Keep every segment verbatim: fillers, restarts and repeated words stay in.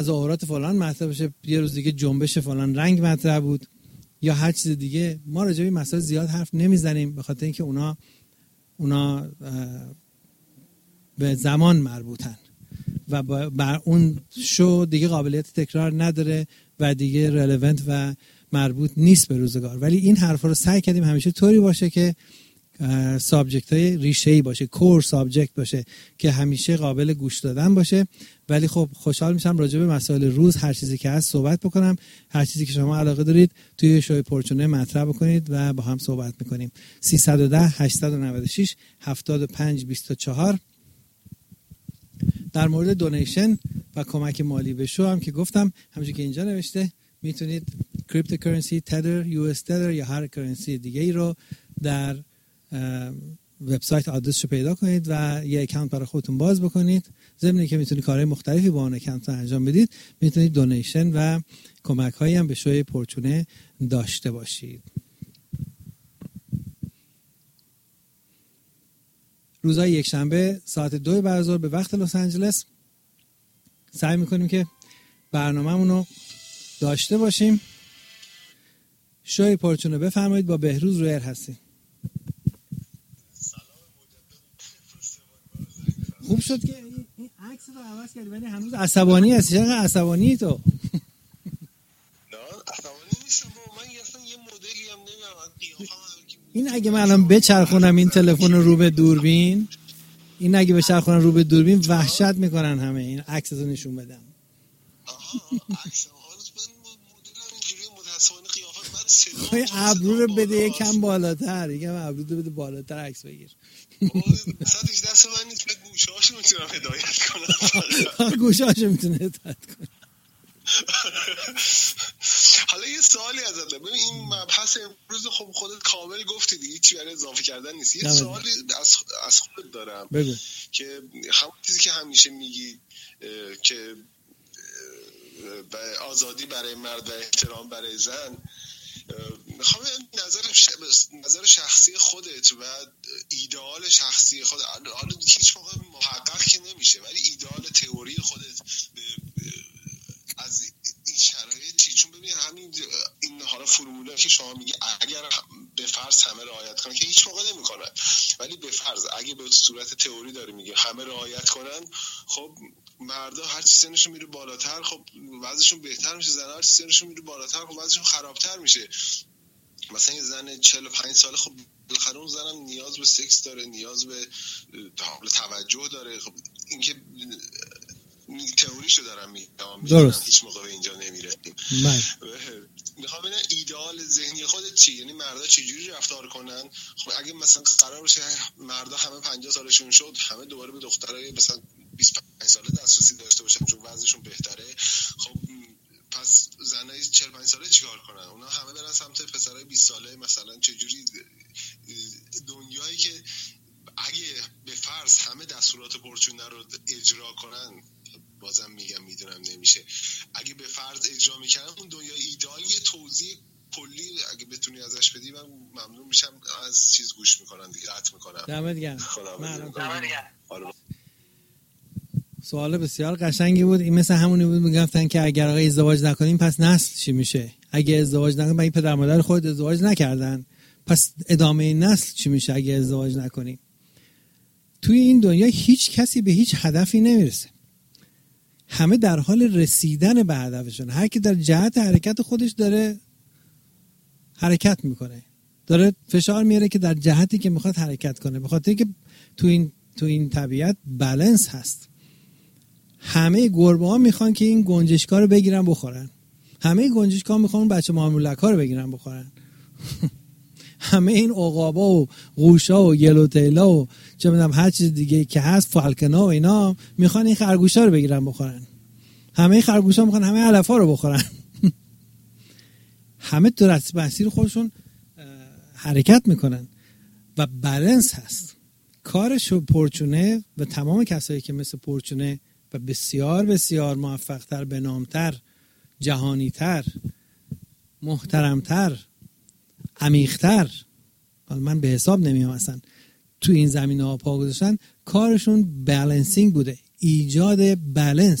تظاهرات فلان مطرح بشه، یه روز دیگه جنبش فلان رنگ مطرح بود یا هر چیز دیگه. ما راجع به مسائل زیاد حرف نمیزنیم به خاطر اینکه اونا اونا به زمان مربوطن و بر اون شو دیگه قابلیت تکرار نداره و دیگه رلوونت و مربوط نیست به روزگار. ولی این حرفا رو سعی کردیم همیشه طوری باشه که سابجکت های ریشه‌ای باشه، کور سابجکت باشه که همیشه قابل گوش دادن باشه. ولی خب خوشحال میشم راجع به مسائل روز هر چیزی که هست صحبت بکنم. هر چیزی که شما علاقه دارید توی شوی پورچونه مطرح بکنید و با هم صحبت میکنیم. سیصد و ده هشتصد و نود و شش هفتاد و پنج بیست و چهار. در مورد دونیشن و کمک مالی به شو هم که گفتم، همونجوری که اینجا نوشته میتونید کریپتوکارنسی، تدر، یو اس تدر یا هر کرنسی دیگه ای رو در وبسایت آدرسشو پیدا کنید و یه اکانت برای خودتون باز بکنید. ضمن که میتونید کارهای مختلفی با اون اکانت انجام بدید، میتونید دونیشن و کمک هایی هم به شوی پورچونه داشته باشید. روزهای یک شنبه ساعت دو بعد از ظهر به وقت لس آنجلس سعی میکنیم که برنامه‌مون رو داشته باشیم. شوی پورچونه بفرمایید، با بهروز رویر هستیم. خوب شد که این عکس رو عوض کردی ولی هنوز عصبانی هستی. چقدر عصبانی تو؟ نه عصبانی نیستم، من اصلا یه مدلی هم نمیدونم. این اگه من الان بچرخونم این تلفن رو به دوربین، این اگه بچرخونم رو به دوربین وحشت میکنن همه. این عکس رو نشون بدم. آها عکس حالت من مدلم اینجوری متأسفانه قیافت بعد صدا ابرو رو بده یکم بالاتر، یکم ابرو رو بده بالاتر عکس بگیر. صدش دست من نیست، به گوشهاشو میتونم هدایت کنم. گوشهاشو میتونه هدایت کنم. حالا یه سوالی ازت دارم. ببین این مبحث امروز خب خودت کامل گفتی دیگه، هیچی برای اضافه کردن نیست. یه سوالی از از خودت دارم بگو. که همون چیزی که همیشه میگی که آزادی برای مرد و احترام برای زن، میخوام نظر نظر شخصی خودت و ایدئال شخصی خودت، حالا هیچ موقع محقق که نمیشه ولی ایدئال تئوری خودت از این شرایط چی؟ چون ببین همین این حالا فرموله که شما میگی اگر به فرض همه رعایت کنن که هیچ موقع نمیکنن، ولی به فرض اگه به صورت تئوری داره میگه همه رعایت کنن، خب مردا هر چی سنشون میره بالاتر خب وضعشون بهتر میشه، زنها هر چی سنشون میره بالاتر خب وضعشون خرابتر میشه. مثلا یه زن چهل و پنج ساله خب بالاخره اون زنم نیاز به سکس داره، نیاز به توجه داره. خب این که تئوریشو دارم میگم، درست هیچ موقع به اینجا نمیرسیم. میخوام ببینم ایدئال ذهنی خودت چی؟ یعنی مردا چجوری رفتار کنن؟ خب اگه مثلا قرار باشه مردا همه پنجاه سالشون شد همه دوباره به دخترای مثلا بیست و پنج ساله دسترسی داشته باشن چون وضعشون بهتره، خب پس زنای چهل و پنج ساله چیکار کنن؟ اونا همه برن سمت پسرای بیست ساله مثلا. چجوری دنیایی که اگه به فرض همه دستورات پورچونه رو اجرا کنن، بازم میگم میدونم نمیشه، اگه به فرض اجرا میکنن اون دنیای ایدئال، یه توضیح کلی اگه بتونی ازش بدی من ممنون میشم. از چیز گوش میکنم دیگه، قطع میکنم. دمت گرم. ممنون. سوال بسیار قشنگی بود. این مثل همونی بود میگفتن که اگر آقا ازدواج نکنیم پس نسل چی میشه؟ اگه ازدواج نکنیم، مگه پدر مادر خود ازدواج نکردن؟ پس ادامه نسل چی میشه اگه ازدواج نکنیم؟ توی این دنیا هیچ کسی به هیچ هدفی نمیرسه. همه در حال رسیدن به هدفشون. هر کی در جهت حرکت خودش داره حرکت میکنه، داره فشار میاره که در جهتی که میخواد حرکت کنه، به خاطر اینکه تو این تو این طبیعت بالانس هست. همه گربه ها میخوان که این گنجشکا رو بگیرن بخورن، همه گنجشکا میخوان بچه مامولک‌ها رو بگیرن بخورن. همه این عقابا و قوشا و یلوتیلا و چه میدونم هر چیز دیگه که هست، فالکنا و اینا میخوان این خرگوشا رو بگیرن بخورن. همه این خرگوشا میخوان همه علفا رو بخورن. همه تو مسیر خودشون حرکت میکنن و بالانس هست. کارش پورچونه و تمام کسایی که مثل پورچونه و بسیار بسیار موفق‌تر، بنام‌تر، جهانی‌تر، محترم‌تر، عمیق‌تر، حالا من به حساب نمیام اصلا، تو این زمینه ها پا گذاشتن، کارشون بالانسینگ بوده، ایجاد بالانس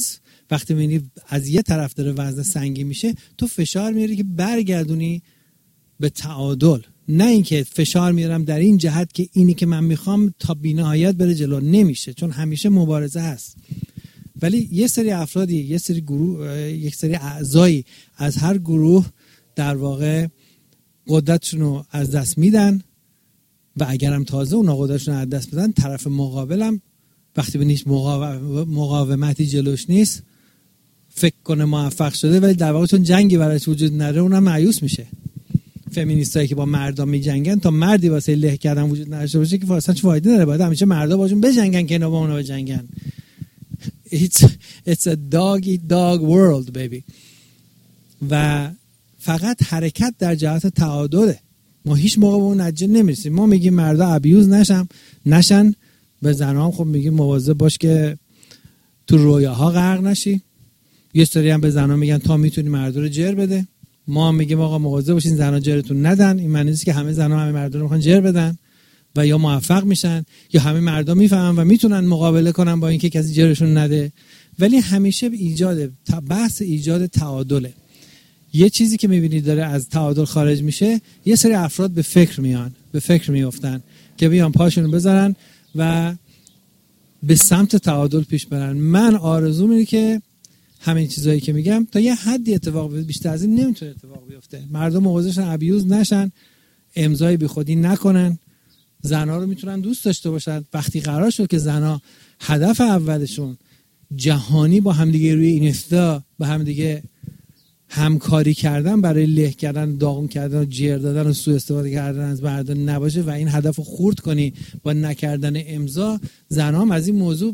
وقتی میبینی از یه طرف داره وزن سنگین میشه، تو فشار میاری که برگردونی به تعادل، نه اینکه فشار میارم در این جهت که اینی که من میخوام تا بی‌نهایت بره جلو. نمیشه، چون همیشه مبارزه هست. ولی یه سری افرادی، یه سری گروه، یک سری اعضایی از هر گروه در واقع قدرتشون رو از دست میدن و اگرم تازه اونا قدرتشون رو از دست بدن، طرف مقابلم وقتی به نیست مقاومتی جلوش نیست فکر کنه موفق شده، ولی در واقع چون جنگی براش وجود نداره اونم مایوس میشه. فمینیستایی که با مردان میجنگن، تا مردی واسه له کردن وجود نداشته باشه که واسه چه فایده داره؟ باید همیشه مردا باشون بجنگن که اینا با اونا بجنگن. It's it's a dog eat dog world baby. و فقط حرکت در جهت تعادله. ما هیچ موقع به اون نتیجه نمیرسیم. ما میگیم مردا ابیوز نشن نشن به زنها هم خب میگیم مواظب باش که تو رویاها غرق نشی. یه سری هم به زنها میگن تا میتونی مردا رو جر بده. ما هم میگیم آقا مواظب باشین زنها جرتون ندن. این معنی نیست که همه زنها همه مردا رو میخوان جر بدن و یا موفق میشن یا همه مردا میفهمن و میتونن مقابله کنن با اینکه کسی جرشون نده. ولی همیشه ایجاد بحث ایجاد تعادله. یه چیزی که میبینید داره از تعادل خارج میشه، یه سری افراد به فکر میان، به فکر میافتن که بیان پاشونو بذارن و به سمت تعادل پیش برن. من آرزوم اینه که همین چیزایی که میگم تا یه حدی اتفاق بیفته، بیشتر از این نمیتونه اتفاق بیفته. مردم مواظبشن ابیوز نشن، امضای بیخودی نکنن، زنها رو میتونن دوست داشته باشن. وقتی قرار شد که زنها هدف اولشون جهانی با همدیگه روی اینستا با همدیگه همکاری کردن برای له کردن، داغون کردن و جر دادن و سوء استفاده کردن از مردان نباشه و این هدف رو خورد کنی با نکردن امضا، زنها هم از این موضوع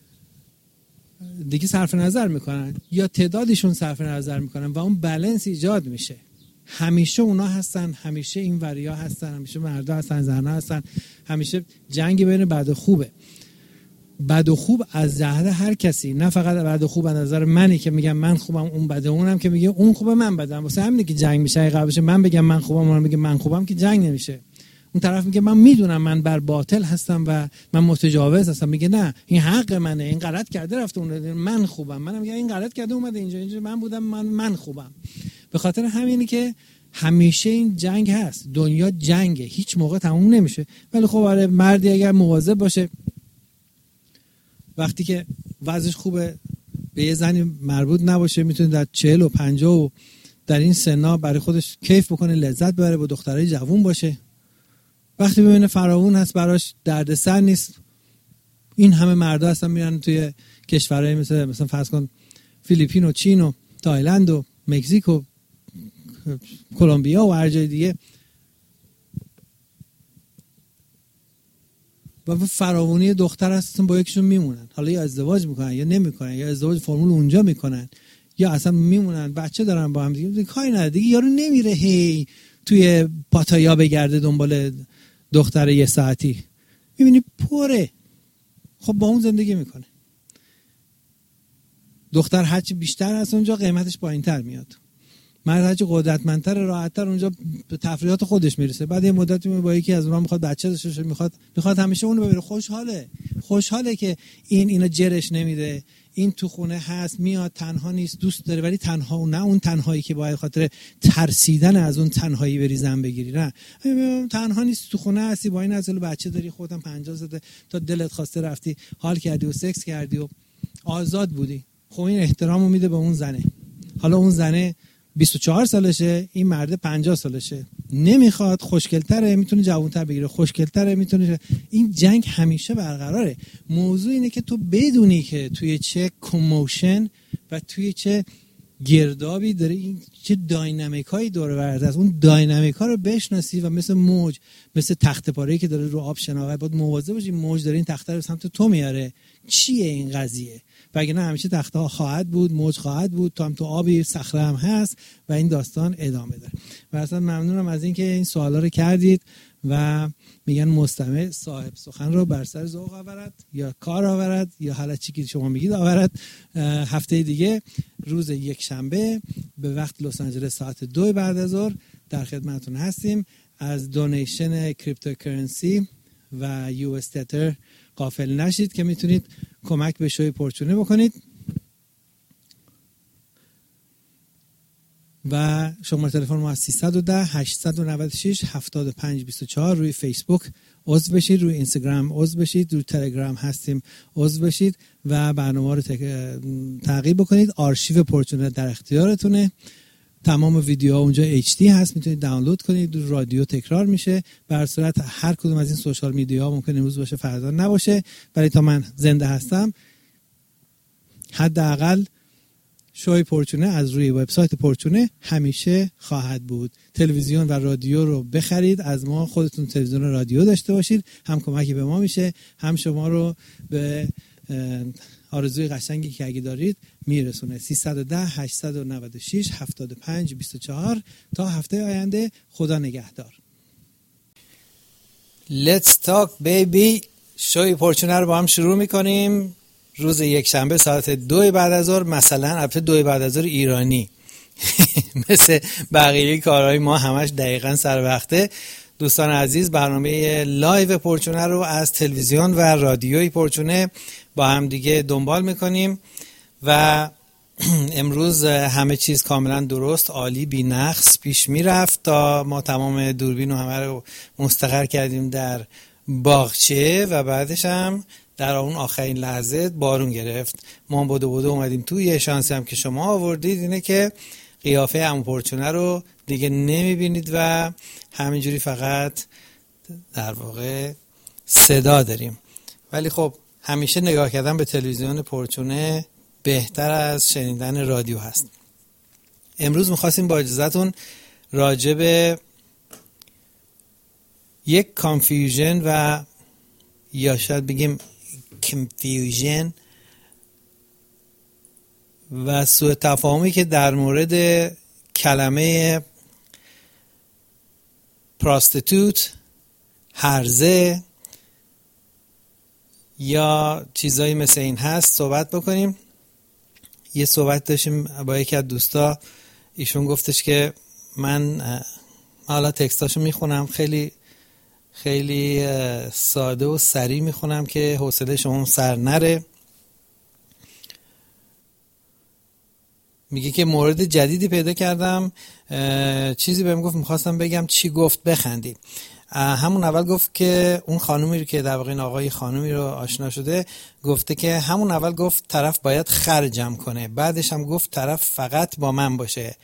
دیگه صرف نظر میکنن یا تعدادشون صرف نظر میکنن و اون بالانس ایجاد میشه. همیشه اونا هستن، همیشه این وریا هستن، همیشه مردا هستن، زنها هستن، همیشه جنگ بین بد و خوبه. بد و خوب از جهت هر کسی، نه فقط بد و خوب از نظر منی که میگم من خوبم اون بده، اونم که میگه اون خوبه من بدم. واسه همینه که جنگ میشه. اگه قبلش من بگم من خوبم اونم میگه من خوبم که جنگ نمیشه. اون طرف میگه من میدونم من بر باطل هستم و من متجاوز هستم، میگه نه این حق منه، این غلط کرده رفته اون، من خوبم. منم میگم این غلط کرده اومده اینجا، اینجا من بودم، من من خوبم. به خاطر همینه که همیشه این جنگ هست. دنیا جنگه، هیچ موقع تموم نمیشه. ولی خب آره، مردی اگر مواظب باشه وقتی که وضعش خوبه به یه زنی مربوط نباشه، میتونه در چهل و پنجاه و در این سنا برای خودش کیف بکنه، لذت ببره، با دخترای جوون باشه. وقتی ببینه فراوون هست، براش دردسر نیست. این همه مردا هستن میرن توی کشورهای مثل مثلا فرض کن فیلیپین و چین و تایلند و مکزیک و کلمبیا و هر جای دیگه و فراوانی دختر هستن با یکیشون میمونن. حالا یا ازدواج میکنن یا نمیکنن، یا ازدواج فرمول اونجا میکنن یا اصلا میمونن، بچه دارن با هم دیگه، کاری نداره دیگه. یارو نمیره هی توی پاتایا بگرده دنبال دختر یه ساعتی، میبینی پره. خب با اون زندگی میکنه. دختر هرچی بیشتر هست اونجا قیمتش پایینتر میاد. مرد هرچی قدرتمندتر راحتتر اونجا به تفریحات خودش میرسه. بعد یه مدتی با یکی از اونها میخواد بچه داشته باشه، میخواد میخواد همیشه اونو ببره. خوشحاله خوشحاله که این اینا جرش نمیده، این تو خونه هست، میاد، تنها نیست، دوست داره. ولی تنها نه اون تنهایی که باید خاطر ترسیدن از اون تنهایی بری زن بگیری، نه، تنها نیست، تو خونه هستی، با این نزل بچه داری، خودت پنجاه زده تا دلت خواسته رفتی حال کردی و سکس کردی و آزاد بودی. خب این احترامو میده به اون زنه. حالا اون زنه بیست و چهار سالشه، این مرد پنجاه سالشه، نمیخواد، خوشگل‌تره، میتونه جوان‌تر بگیره، خوشگل‌تره، میتونه. این جنگ همیشه برقراره. موضوع اینه که تو بدونی که توی چه کموشن و توی چه گردابی داره، این چه داینامیکایی دور و برت است، اون داینامیکا رو بشناسی و مثل موج، مثل تخته پاره‌ای که داره رو آب شناور، باید مواظب باشی موج داره این تخته رو سمت تو میاره. چیه این قضیه؟ وگرنه همیشه تخته ها خواهد بود، موج خواهد بود، تو هم تو آبی، صخره هم هست و این داستان ادامه داره. و اصلا ممنونم از اینکه این سوالا رو کردید و میگن مستمع صاحب سخن رو بر سر ذوق آورد یا کار آورد یا حالا چی که شما میگید آورد. هفته دیگه روز یک شنبه به وقت لس آنجلس ساعت دو بعد از ظهر در خدمتتون هستیم. از دونیشن کریپتوکرنسی و یو اس تتر غافل نشید که میتونید کمک به شوی پرچونه بکنید. و شماره تلفن ما از سیصد و ده هشتصد و نود و شش هفتاد و پنج بیست و چهار. روی فیسبوک عضو بشید، روی اینستاگرام عضو بشید، روی تلگرام هستیم عضو بشید و برنامه رو تعقیب بکنید. آرشیو پورچونر در اختیارتونه، تمام ویدیوها اونجا اچ دی هست، میتونید دانلود کنید. رادیو تکرار میشه. به هر صورت هر کدوم از این سوشال میدیا ممکنه امروز باشه فردا نباشه، ولی تا من زنده هستم حداقل شوی پورچونه از روی وبسایت پورچونه همیشه خواهد بود. تلویزیون و رادیو رو بخرید از ما، خودتون تلویزیون و رادیو داشته باشید، هم کمکی به ما میشه، هم شما رو به آرزوی قشنگی که اگه دارید میرسونه. سیصد و ده هشتصد و نود و شش هفتاد و پنج بیست و چهار. تا هفته آینده، خدا نگهدار. Let's talk baby. شوی پورچونه رو با هم شروع میکنیم روز یک شنبه ساعت دو بعد از ظهر، مثلا البته دو بعد از ظهر ایرانی مثل بقیه کارهای ما همش دقیقاً سر وقته. دوستان عزیز، برنامه لایو پورچونه رو از تلویزیون و رادیوی پورچونه با هم دیگه دنبال میکنیم و امروز همه چیز کاملا درست، عالی، بی نقص پیش میرفت تا ما تمام دوربین و همه رو مستقر کردیم در باغچه و بعدش هم در اون آخرین لحظه بارون گرفت. ما بودو بودو اومدیم تو. یه شانسی هم که شما آوردید اینه که قیافه عمو پورچونه رو دیگه نمیبینید و همینجوری فقط در واقع صدا داریم. ولی خب همیشه نگاه کردن به تلویزیون پورچونه بهتر از شنیدن رادیو هست. امروز میخواستیم با اجازهتون راجع به یک کانفیوژن و یا شاید بگیم کنفیوژن و سوء تفاهمی که در مورد کلمه پراستیتوت، هرزه یا چیزایی مثل این هست صحبت بکنیم. یه صحبت داشتیم با یکی از دوستا، ایشون گفتش که من حالا تکستاشو میخونم، خیلی خیلی ساده و سریع میخونم که حوصله شما سر نره. میگه که مورد جدیدی پیدا کردم، چیزی بهم گفت، میخواستم بگم چی گفت بخندی. همون اول گفت که اون خانومی رو که در واقع این آقای خانومی رو آشنا شده، گفته که همون اول گفت طرف باید خر جمع کنه، بعدش هم گفت طرف فقط با من باشه.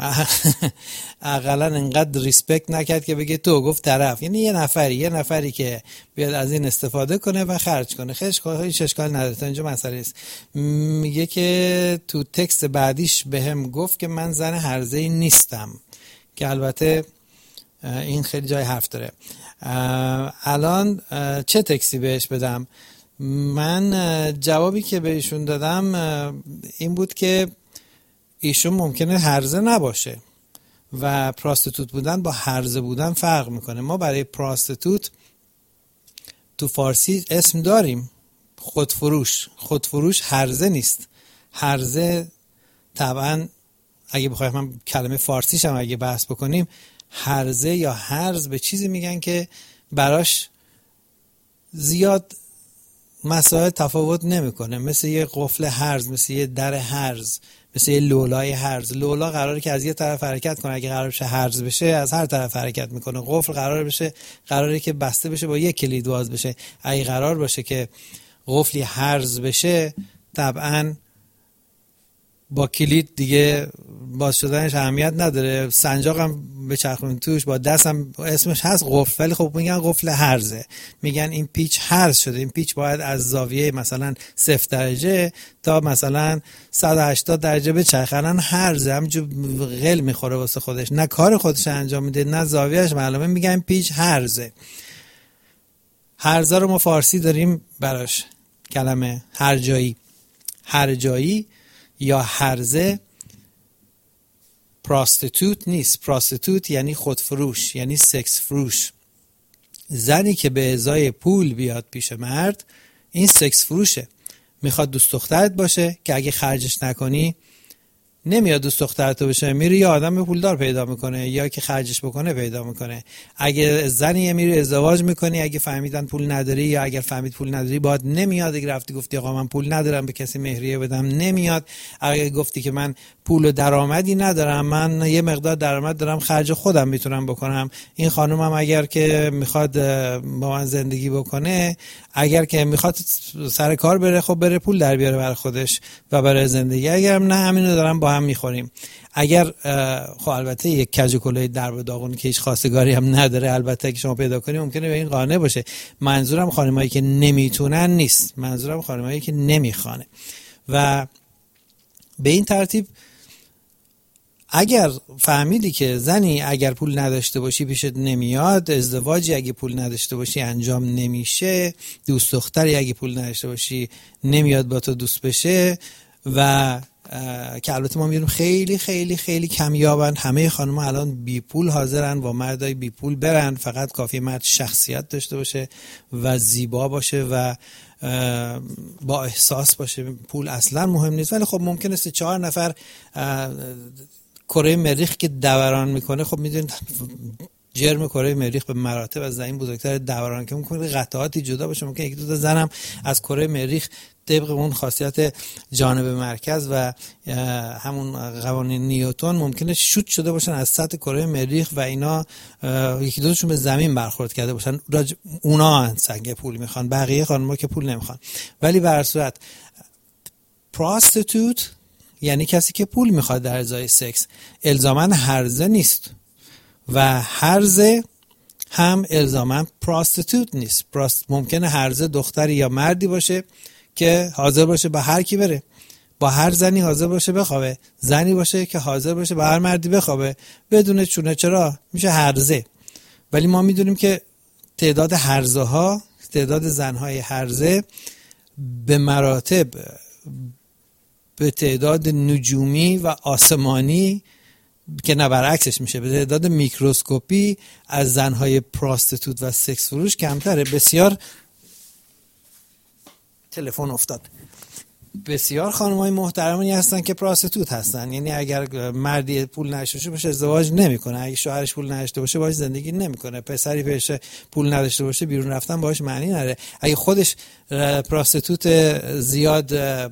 اقلا انقدر ریسپکت نکرد که بگه تو، گفت طرف، یعنی یه نفری یه نفری که بیاد از این استفاده کنه و خرج کنه. خیلی هیچ اشکال نداره، تا اینجا مسئله است. میگه که تو تکست بعدیش بهم گفت که من زن هرزه‌ای نیستم، که البته این خیلی جای حرف داره. الان چه تکسی بهش بدم؟ من جوابی که بهشون دادم این بود که ایشون ممکنه هرزه نباشه و پراستیتوت بودن با هرزه بودن فرق میکنه. ما برای پراستیتوت تو فارسی اسم داریم، خودفروش. خودفروش هرزه نیست. هرزه طبعا اگه بخوایم من کلمه فارسیش هم اگه بحث بکنیم، هرزه یا هرز به چیزی میگن که براش زیاد مسائل تفاوت نمیکنه، مثل یه قفل هرز، مثل یه در هرز، مثل یه لولای هرز. لولا قراره که از یه طرف حرکت کنه، اگه قرار بشه هرز بشه از هر طرف حرکت میکنه. قفل قرار بشه قراره که بسته بشه با یک کلید باز بشه. اگه قرار باشه که قفلی هرز بشه، طبعا با کلید دیگه باز شدنش اهمیت نداره. سنجاق هم بچرخونید توش، با دست هم اسمش هست قفل، ولی خب میگن قفل هرزه. میگن این پیچ هرز شده، این پیچ باید از زاویه مثلا صفر درجه تا مثلا صد و هشتاد درجه بچرخه. الان هرزه همینجور غل میخوره واسه خودش، نه کار خودش انجام میده نه زاویهش معلومه. میگن پیچ هرزه. هرزه رو ما فارسی داریم براش کلمه هرجایی. هرجایی یا هرزه پراستیتوت نیست. پراستیتوت یعنی خودفروش، یعنی سکس فروش. زنی که به ازای پول بیاد پیش مرد، این سکس فروشه. میخواد دوست دخترت باشه که اگه خرجش نکنی نمیاد دوست دخترتو بشه، میره یه آدم پولدار پیدا میکنه یا که خرجش بکنه پیدا میکنه. اگه زنیه میره ازدواج میکنی، اگه فهمیدن پول نداری یا اگر فهمید پول نداری باید نمیاد. اگه رفتی گفتی آقا من پول ندارم به کسی مهریه بدم، نمیاد. اگه گفتی که من پول و درآمدی ندارم، من یه مقدار درآمد دارم خرج خودم میتونم بکنم، این خانومم اگر که میخواد با من زندگی بکنه، اگر که میخواد سر کار بره، خب بره پول در بیاره برای خودش و برای زندگی. اگرم نه، همینو دارم با هم میخوریم. اگر خب البته یک کج و کلاه درب داغونی که هیچ خواستگاری هم نداره، البته که شما پیدا کنی ممکنه به این قانع باشه. منظورم خانمایی که نمیتونن نیست، منظورم خانمایی که نمیخوانه. و به این ترتیب اگر فهمیدی که زنی اگر پول نداشته باشی پیشت نمیاد، ازدواجی اگه پول نداشته باشی انجام نمیشه، دوست دختری اگه پول نداشته باشی نمیاد با تو دوست بشه، و که البته ما می‌بینیم خیلی خیلی خیلی کمیابن. همه خانم‌ها الان بی پول حاضرن با مردای بی پول برن، فقط کافیه مرد شخصیت داشته باشه و زیبا باشه و با احساس باشه. پول اصلا مهم نیست. ولی خب ممکنه سه چهار نفر کره مریخ که دوران میکنه، خب میدونید جرم کره مریخ به مراتب از زمین بزرگتر دوران که ممکنه قطعاتی جدا باشه، ممکنه یک دو تا زنم از کره مریخ طبق اون خاصیت جانب مرکز و همون قوانین نیوتن ممکنه شوت شده باشن از سطح کره مریخ و اینا یکی دوتاشون به زمین برخورد کرده باشن. اونا سنگ پول میخوان، بقیه خانم‌ها که پول نمیخوان. ولی به هر صورت پراستیتوت یعنی کسی که پول میخواد در ازای سکس، الزاماً هرزه نیست و هرزه هم الزاماً پراستیتوت نیست. پراست ممکنه هرزه دختری یا مردی باشه که حاضر باشه با هر کی بره، با هر زنی حاضر باشه بخوابه، زنی باشه که حاضر باشه با هر مردی بخوابه بدون چونه چرا، میشه هرزه. ولی ما میدونیم که تعداد هرزه ها، تعداد زنهای هرزه به مراتب به تعداد نجومی و آسمانی که نه برعکسش میشه، به تعداد میکروسکوپی از زنهای پراستیتوت و سکس فروش کمتره. بسیار تلفن افتاد. بسیار خانم‌های محترمانی هستن که پراستیتوت هستن، یعنی اگر مردی پول نداشته باشه ازدواج نمیکنه، اگه شوهرش پول نداشته باشه باهاش زندگی نمیکنه، پسری پیش پول نداشته باشه بیرون رفتن باهاش معنی نداره. اگه خودش پراستیتوت زیاد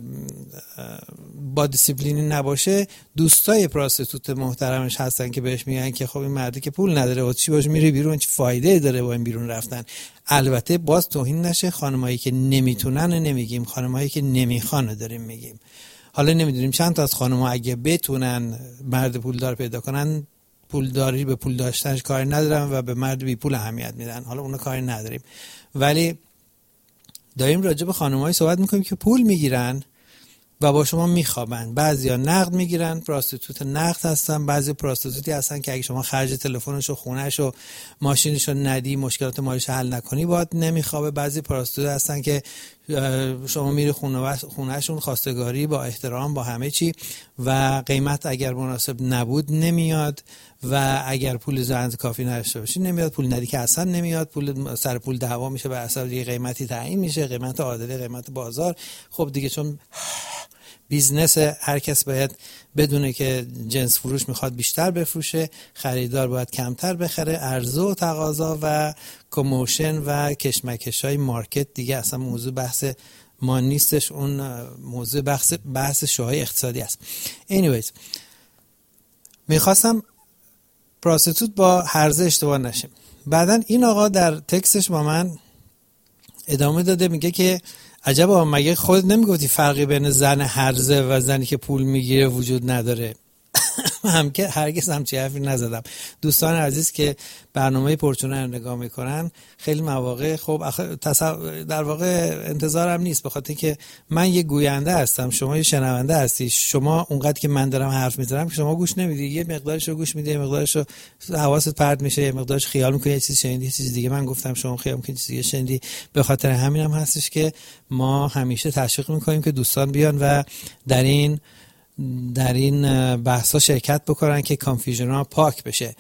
با دیسیپلینی نباشه، دوستای پراستیتوت محترمش هستن که بهش میگن که خب این مردی که پول نداره و چی باش میره بیرون، چه فایده داره با این بیرون رفتن. البته باز توهین نشه، خانمایی که نمیتونن نمیگیم، خانمایی که نمیخوان داریم میگیم. حالا نمیدونیم چند تا از خانم‌ها اگه بتونن مرد پولدار پیدا کنن، پولداری به پول داشتنش کاری ندارن و به مرد بی پول اهمیت میدن، حالا اونا کاری نداریم. ولی داریم راجع به خانم‌هایی صحبت میکنیم که پول میگیرن و با شما میخوابن. بعضیا نقد میگیرن، پراستیتوت نقد هستن. بعضی پراستیتوتی هستن که اگه شما خرج تلفنش و خونه‌ش و ماشینش رو ندی، مشکلات مالیش حل نکنی، باید نمیخوابه. بعضی پراستیتوت هستن که شما میری خونه خونه‌شون، خواستگاری با احترام با همه چی، و قیمت اگر مناسب نبود نمیاد، و اگر پول زن کافی نداشته باشی نمیاد، پول ندی که اصلا نمیاد، پول سر پول دعوا میشه، بر اساس یه قیمتی تعیین میشه، قیمت عادلی، قیمت بازار. خب دیگه چون بیزنس هر کس باید بدونه که جنس فروش میخواد بیشتر بفروشه، خریدار باید کمتر بخره، عرضه و تقاضا و کموشن و کشمکش‌های مارکت دیگه اصلا موضوع بحث ما نیستش، اون موضوع بحث بحث شوهای اقتصادی است. anyways میخواستم پراستیتوت با هرزه اشتباه نشیم. بعدن این آقا در تکستش با من ادامه داده، میگه که عجبا مگه خودت نمیگفتی فرقی بین زن هرزه و زنی که پول میگیره وجود نداره؟ هم که هرگز همچی حرفی نزدم. دوستان عزیز که برنامه پرچونه رو نگاه میکنن، خیلی مواقع خب تصو... در واقع انتظارم نیست، به خاطر که من یه گوینده هستم، شما یه شنونده هستی. شما اونقدر که من دارم حرف میزنم که شما گوش نمیدی، یه مقدارش رو گوش میدی، یه مقدارش رو حواست پرت میشه، یه مقدارش خیال میکنی یه چیز شنیدی، یه چیز دیگه من گفتم شما خیال میکنی چیز دیگه شنیدی. به خاطر همین هم هستش که ما همیشه تشویق میکنیم که دوستان بیان و در این در این بحثا شرکت بکنن که کانفیوژن ها پاک بشه.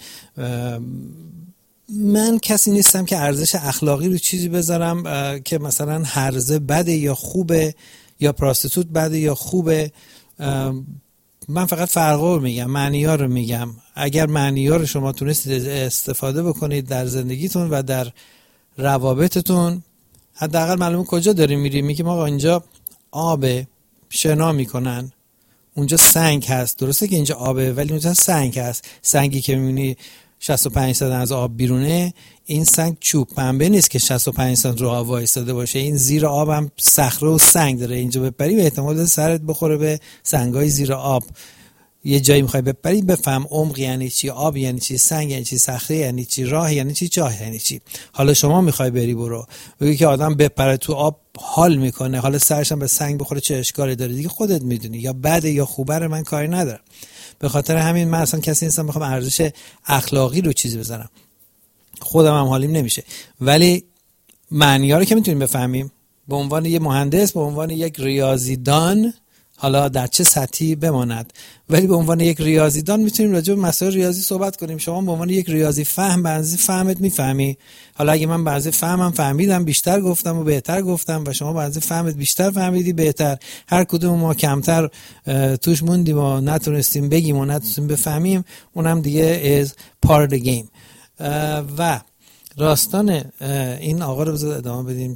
من کسی نیستم که ارزش اخلاقی رو چیزی بذارم که مثلا هرزه بده یا خوبه یا پراستیتوت بده یا خوبه. من فقط فرقا رو میگم، معنی ها رو میگم. اگر معنی ها رو شما تونستید استفاده بکنید در زندگیتون و در روابطتون، حداقل معلومه کجا داریم میریم. میگیم آقا اینجا آبه، شنا میکنن، اونجا سنگ هست. درسته که اینجا آبه ولی اونجا سنگ هست. سنگی که میبینی شصت و پنج سانتی از آب بیرونه، این سنگ چوب پنبه نیست که شصت و پنج سانتی رو آب وایستاده باشه. این زیر آب هم صخره و سنگ داره. اینجا بپری به احتمال سرت بخوره به سنگای زیر آب. یه جایی میخوای بپری بفهم عمق یعنی چی، آب یعنی چی، سنگ یعنی چی، صخره یعنی چی، راه یعنی چی، چاه یعنی چی. حالا شما میخوای بری برو بگی که آدم بپره تو آب حال میکنه، حالا سرش هم به سنگ بخوره چه اشکالی داره؟ دیگه خودت میدونی، یا بده یا خوبه رو من کاری ندارم. به خاطر همین من اصلا کسی نیستم بخوام ارزش اخلاقی رو چیزی بزنم، خودم هم حالیم نمیشه. ولی معنی ها رو که میتونیم بفهمیم به عنوان یک مهندس، به عنوان یک ریاضیدان، حالا در چه سطحی بماند، ولی به عنوان یک ریاضیدان میتونیم راجع به مسائل ریاضی صحبت کنیم. شما به عنوان یک ریاضی فهم بنزی فهمت میفهمی. حالا اگه من بنزی فهمم فهمیدم بیشتر گفتم و بهتر گفتم و شما بنزی فهمت بیشتر فهمیدی بهتر، هر کدوم ما کمتر توش موندیم و نتونستیم بگیم و نتونستیم بفهمیم، اونم دیگه is part of the game. و راستان این آقا رو بذار ادامه بدیم.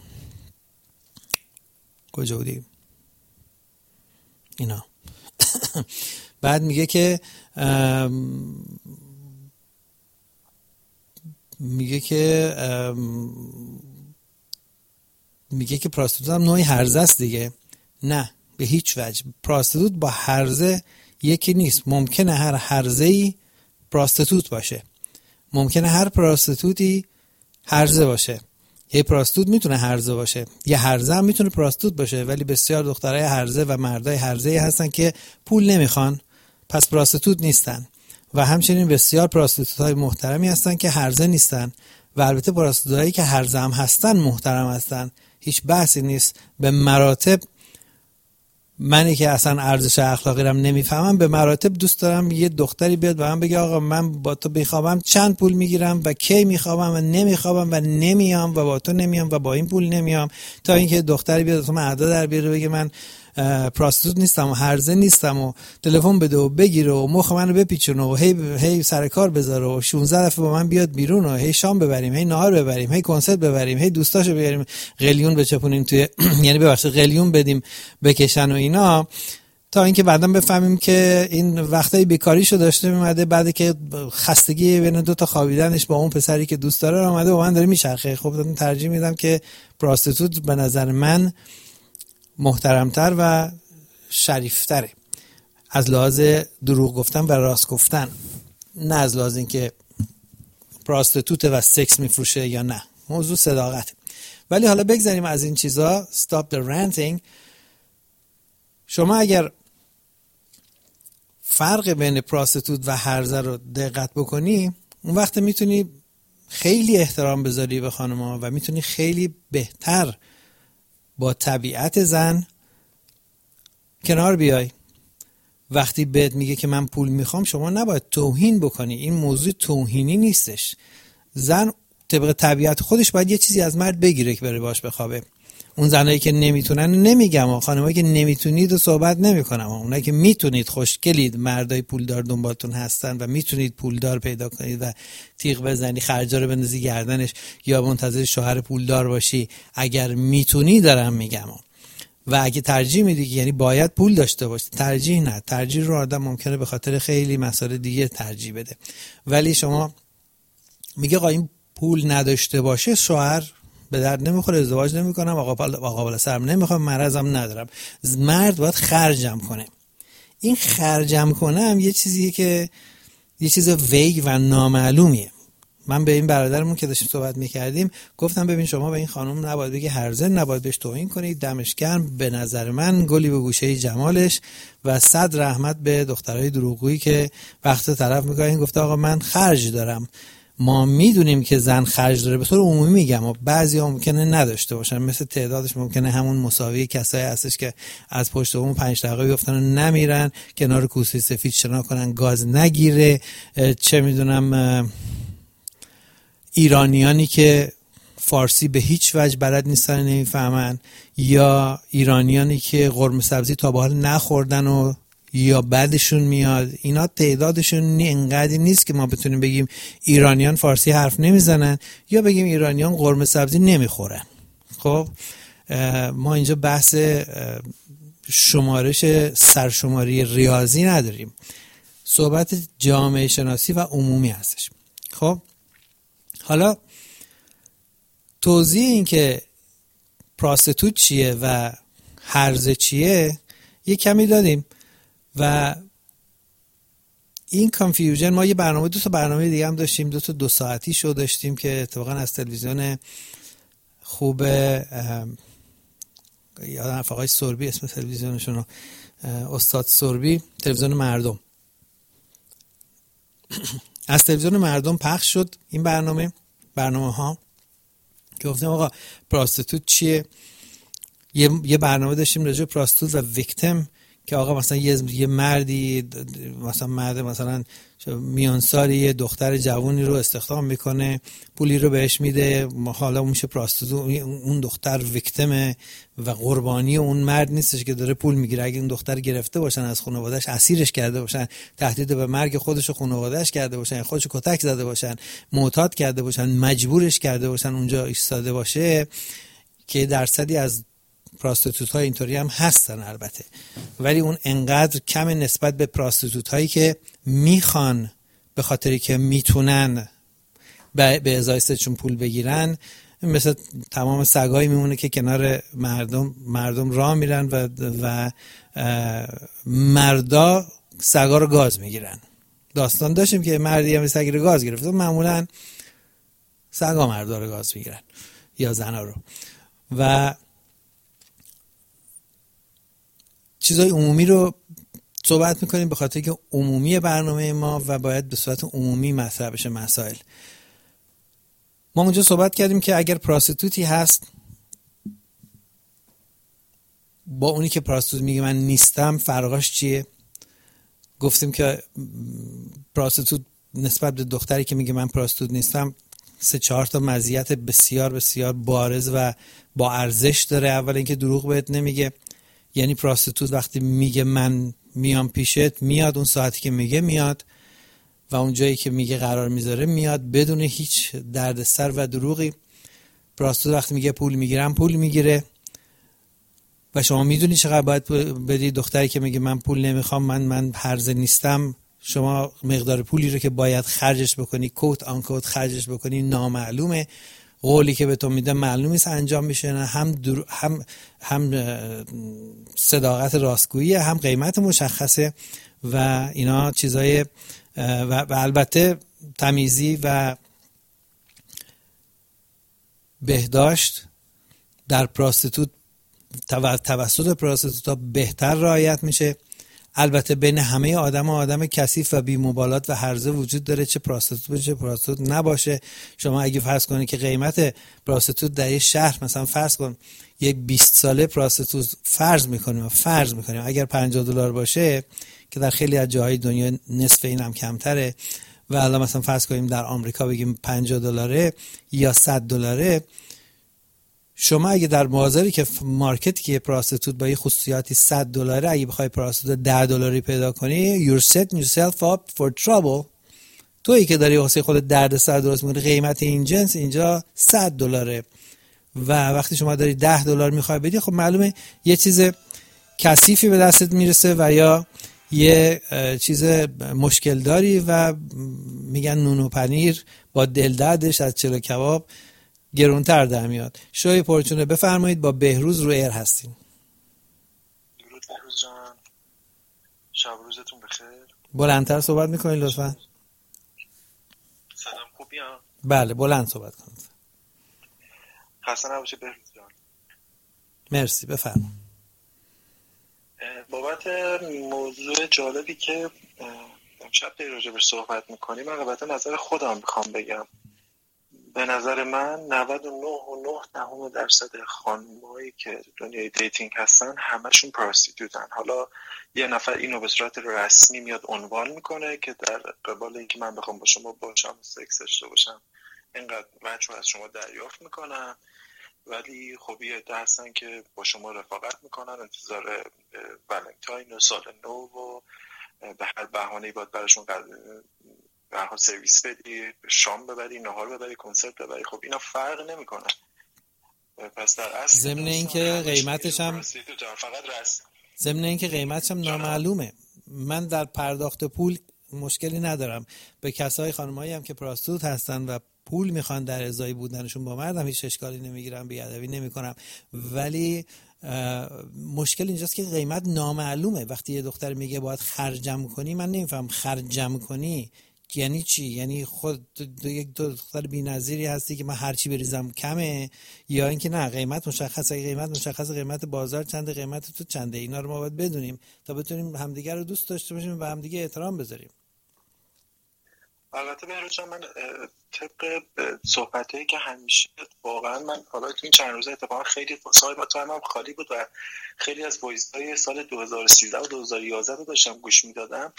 کجا بودیم؟ اینا. بعد میگه که میگه که میگه که پراستیتوت هم نوعی هرزه است دیگه. نه به هیچ وجه. پراستیتوت با هرزه یکی نیست. ممکنه هر هرزه‌ای پراستیتوت باشه، ممکنه هر پراستیتوتی هرزه باشه. یه پراستیتوت میتونه هرزه باشه، یه هرزه هم میتونه پراستیتوت باشه، ولی بسیار دخترای هرزه و مردای هرزه هستن که پول نمیخوان، پس پراستیتوت نیستن. و همچنین بسیار پراستیتوت‌های محترمی هستن که هرزه نیستن، و البته پراستیتوت‌هایی که هرزه هم هستن محترم هستن، هیچ بحثی نیست. به مراتب منی که اصلا ارزش اخلاقی رو نمیفهمم، به مراتب دوست دارم یه دختری بیاد و من بگه آقا من با تو بخوابم چند پول میگیرم و کی میخوابم و نمیخوابم و نمیام و با تو نمیام و با این پول نمیام، تا اینکه دختری بیاد تو من ادا در بیاره بگه من پراستیتوت نیستم و هرزه نیستم و تلفن بده و بگیره و مخ منو بپیچونه و هی هی سر کار بذاره و شانزده دفعه با من بیاد بیرون و هی شام ببریم، هی نهار ببریم، هی کنسرت ببریم، هی دوستاشو بیاریم، قلیون بچپونیم توی یعنی ببخشید قلیون بدیم بکشن و اینا، تا اینکه بعداً بفهمیم که این وقتای بیکاریشو داشته میمده، بعد که خستگی بین دو تا خوابیدنش با اون پسری که دوست داره اومده با من داره میچرخه. خب ترجیح میدم که پراستیتوت به نظر من محترمتر و شریفتره از لحاظ دروغ گفتن و راست گفتن، نه از لحاظ اینکه پراستیتوت و سکس میفروشه یا نه. موضوع صداقت. ولی حالا بگذاریم از این چیزا. stop the ranting. شما اگر فرق بین پراستیتوت و هرزه رو دقت بکنی، اون وقت میتونی خیلی احترام بذاری به خانم‌ها و میتونی خیلی بهتر با طبیعت زن کنار بیای. وقتی بهت میگه که من پول میخوام، شما نباید توهین بکنی. این موضوع توهینی نیستش. زن طبق طبیعت خودش باید یه چیزی از مرد بگیره که بره باش بخوابه. اون زنایی که نمیتونن نمیگم، و خانمایی که نمیتونید و صحبت نمیکنم، اونایی که میتونید خوشگلید، مردای پولدار دنبالتون هستن و میتونید پولدار پیدا کنید و تیغ بزنی، خرجا رو بندازی گردنش یا منتظر شوهر پولدار باشی، اگر میتونی دارم میگم. و اگه ترجیح میدی، یعنی باید پول داشته باشی، ترجیح نه. ترجیح رو آدم ممکنه به خاطر خیلی مسائل دیگه ترجیح بده. ولی شما میگه آقا این پول نداشته باشه شوهر به درد نمیخوره، ازدواج نمیکنم، آقا آقا بالا سرم نمیخوام، مرضم ندارم. مرد باید خرجم کنه. این خرجم کنه هم یه چیزیه که یه چیز ویگ و نامعلومیه. من به این برادرمون که داشتیم صحبت میکردیم گفتم ببین شما به این خانم نباید بگی هرزه، نباید بهش توهین کنید، دمش گرم، به نظر من گلی به گوشه جمالش، و صد رحمت به دخترای دروغگویی که وقت طرف میگه این گفته آقا من خرج دارم. ما میدونیم که زن خرج داره، به طور عمومی میگم، و بعضی‌ها ممکنه نداشته باشن، مثل تعدادش ممکنه همون مساوی کسایی هستش که از پشت بوم پنج دقیقه بیفتن و نمیرن کنار کوسه سفید شنا کنن گاز نگیره. چه میدونم ایرانیانی که فارسی به هیچ وجه بلد نیستن نمیفهمن، یا ایرانیانی که قرمه سبزی تا به حال نخوردن و یا بدشون میاد، اینا تعدادشون اینقدر نیست که ما بتونیم بگیم ایرانیان فارسی حرف نمیزنن یا بگیم ایرانیان قرمه سبزی نمیخورن. خب ما اینجا بحث شمارش سرشماری ریاضی نداریم، صحبت جامعه شناسی و عمومی هستش. خب حالا توضیح این که پراستیتوت چیه و هرزه چیه یه کمی دادیم و این کانفیوژن، ما یه برنامه دو تا برنامه دیگه هم داشتیم، دو تا دو ساعتی شو داشتیم که اتفاقا از تلویزیون خوب یادم آقای سربی اسم تلویزیونشون، استاد سربی، تلویزیون مردم، از تلویزیون مردم پخش شد این برنامه برنامه ها که گفتیم آقا پراستیتوت چیه. یه یه برنامه داشتیم راجع به پراستیتوت و ویکتیم که آقا مثلا یه یه مردی مثلا مرد مثلا میانسالی یه دختر جوانی رو استخدام میکنه، پولی رو بهش میده، حالا میشه پراستیتوت، اون دختر ویکتیمه و قربانی اون مرد نیستش که داره پول میگیره. اگه اون دختر گرفته باشن از خانواده‌اش، اسیرش کرده باشن، تهدید به مرگ خودش و خانواده‌اش کرده باشن، خودش کتک زده باشن، معتاد کرده باشن، مجبورش کرده باشن اونجا ایستاده باشه، که درصدی از پراستیتوت ها اینطوری هم هستن البته، ولی اون انقدر کم نسبت به پراستیتوت هایی که میخوان به خاطری که میتونن به ازای سهشون پول بگیرن. مثل تمام سگایی میمونه که کنار مردم مردم راه میرن و و مردا سگا رو گاز میگیرن. داستان داشتیم که مردی هم سگی رو گاز گرفت، معمولا سگا مردا رو گاز میگیرن یا زنا رو. و چیزای عمومی رو صحبت میکنیم به خاطر که عمومی برنامه ما و باید به صورت عمومی مطرح بشه مسائل. ما اونجا صحبت کردیم که اگر پراستیتوتی هست با اونی که پراستیتوت میگه من نیستم فرقاش چیه. گفتیم که پراستیتوت نسبت به دختری که میگه من پراستیتوت نیستم سه چهار تا مزیت بسیار بسیار بارز و با ارزش داره. اول اینکه دروغ بهت نمیگه، یعنی پراستیتوت وقتی میگه من میام پیشت، میاد اون ساعتی که میگه میاد و اون جایی که میگه قرار میذاره میاد بدون هیچ دردسر و دروغی. پراستیتوت وقتی میگه پول میگیرم پول میگیره و شما میدونی چقدر باید بدی. دختری که میگه من پول نمیخوام، من من هرزه نیستم، شما مقدار پولی رو که باید خرجش بکنی، کوت آن کوت خرجش بکنی، نامعلومه. قولی که به تو میده معلوم نیست انجام میشه نه، هم در... هم هم صداقت راستگویی، هم قیمت مشخصه و اینا چیزای و, و البته تمیزی و بهداشت در پراستیتوت توسط پراستیتوتا بهتر رعایت میشه. البته بین همه آدم و آدم کثیف و بی مبالات و هرزه وجود داره، چه پراستیتوت باشه پراستیتوت نباشه. شما اگه فرض کنید که قیمت پراستیتوت در یه شهر مثلا فرض کن یک بیست ساله پراستیتوت فرض میکنیم فرض میکنیم اگر پنجاه دلار باشه که در خیلی از جاهای دنیا نصف این هم کمتره و الان مثلا فرض کنیم در آمریکا بگیم پنجاه دلاره یا صد دلاره، شما اگه در بازاری که مارکتی که پراستیتوت با یه خصوصیاتی صد دلاره اگه بخوای پراستیتوت ده دلاری پیدا کنی you're setting yourself up for trouble. تویی که داری واسه خودت درد سر درست می‌کنی. قیمت این جنس اینجا صد دلاره و وقتی شما داری ده دلار می‌خوای بدی، خب معلومه یه چیز کثیفی به دستت میرسه و یا یه چیز مشکل داری و میگن نون و پنیر با دلدردش از چلو کباب گرونتر در میاد. شوی پرچونه بفرمایید، با بهروز رو ایر هستیم. درود بهروز جان، شب روزتون بخیر. بلندتر صحبت میکنید لطفا. سلام، خوبی ها؟ بله بلند صحبت کنید. خسته نباشه بهروز جان. مرسی، بفرمایید. بابت موضوع جالبی که امشب در راجبش صحبت میکنیم، من البته نظر خودم میخوام بگم. به نظر من نود و نه و نه دهم درصد خانمایی که دنیای دیتینگ هستن همشون پراستیتوتن. حالا یه نفر اینو به صورت رسمی میاد عنوان میکنه که در قبال اینکه من بخوام با شما باشم، سکس داشته باشم، اینقدر وجه از شما دریافت میکنم، ولی خب یه عده هستن که با شما رفاقت میکنن، انتظار ولنتاین و سال نو و به هر بهانه‌ای باید براشون به هر سرویس بدی، شام ببری، نهار ببری، کنسرت ببری. خب اینا فرق نمیکنه. پس در اصل ضمن اینکه قیمتش هم فقط رس ضمن اینکه قیمتش هم نامعلومه. من در پرداخت پول مشکلی ندارم. به کسای خانمایی هم که پراستیتوت هستن و پول میخوان در ازای بودنشون با مردم هیچ اشکالی نمیگیرم، بیادبی نمیکنم، ولی مشکل اینجاست که قیمت نامعلومه. وقتی یه دختر میگه باید خرجم کنی، من نمیفهم خرجم کنی یعنی چی؟ یعنی خود یک دختر بی‌نظیری هستی که من هر چی بریزم کمه، یا اینکه نه قیمت مشخصه، قیمت مشخصه، قیمت بازار چنده، قیمت تو چنده؟ اینا رو ما باید بدونیم تا بتونیم همدیگه رو دوست داشته باشیم و همدیگه احترام بذاریم. البته بهروز جان، من طبق صحبتایی که همیشه واقعا من حالا تو این چند روزه اتفاقا خیلی سایت تایمم خالی بود و خیلی از وایس‌های سال دو هزار و سیزده و دو هزار و یازده رو داشتم گوش میدادم.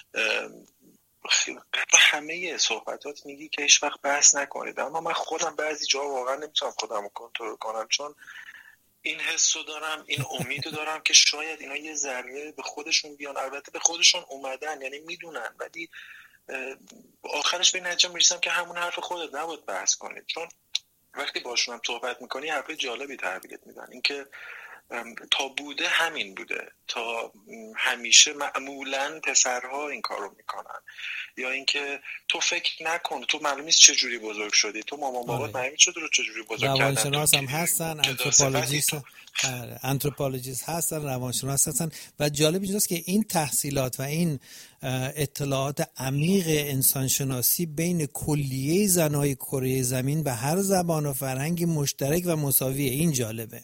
همه صحبتات میگی که هیچ وقت بحث نکنید، اما من خودم بعضی جا واقعا نمیتونم خودم رو کنترل کنم، چون این حسو دارم، این امیدو دارم که شاید اینا یه ذره به خودشون بیان. البته به خودشون اومدن، یعنی میدونن، ولی آخرش به نتیجه میرسم که همون حرف خودت نباید بحث کنید، چون وقتی باشون هم صحبت میکنی حرف جالبی تحویلت میدن. اینکه تا بوده همین بوده، تا همیشه معمولاً پسرها این کارو میکنن، یا اینکه تو فکر نکن، تو معلوم نیست چه جوری بزرگ شدی، تو مامان بابات معلوم نیست چه جوری بزرگ کردن. روانشناس هم هستن، آنتروپولوژیست آنتروپولوژیست هستن، روانشناس هستن. و جالب اینجاست که این تحصیلات و این اطلاعات عمیق انسانشناسی بین کلیه زنای کره زمین به هر زبان و فرهنگی مشترک و مساویه. این جالبه.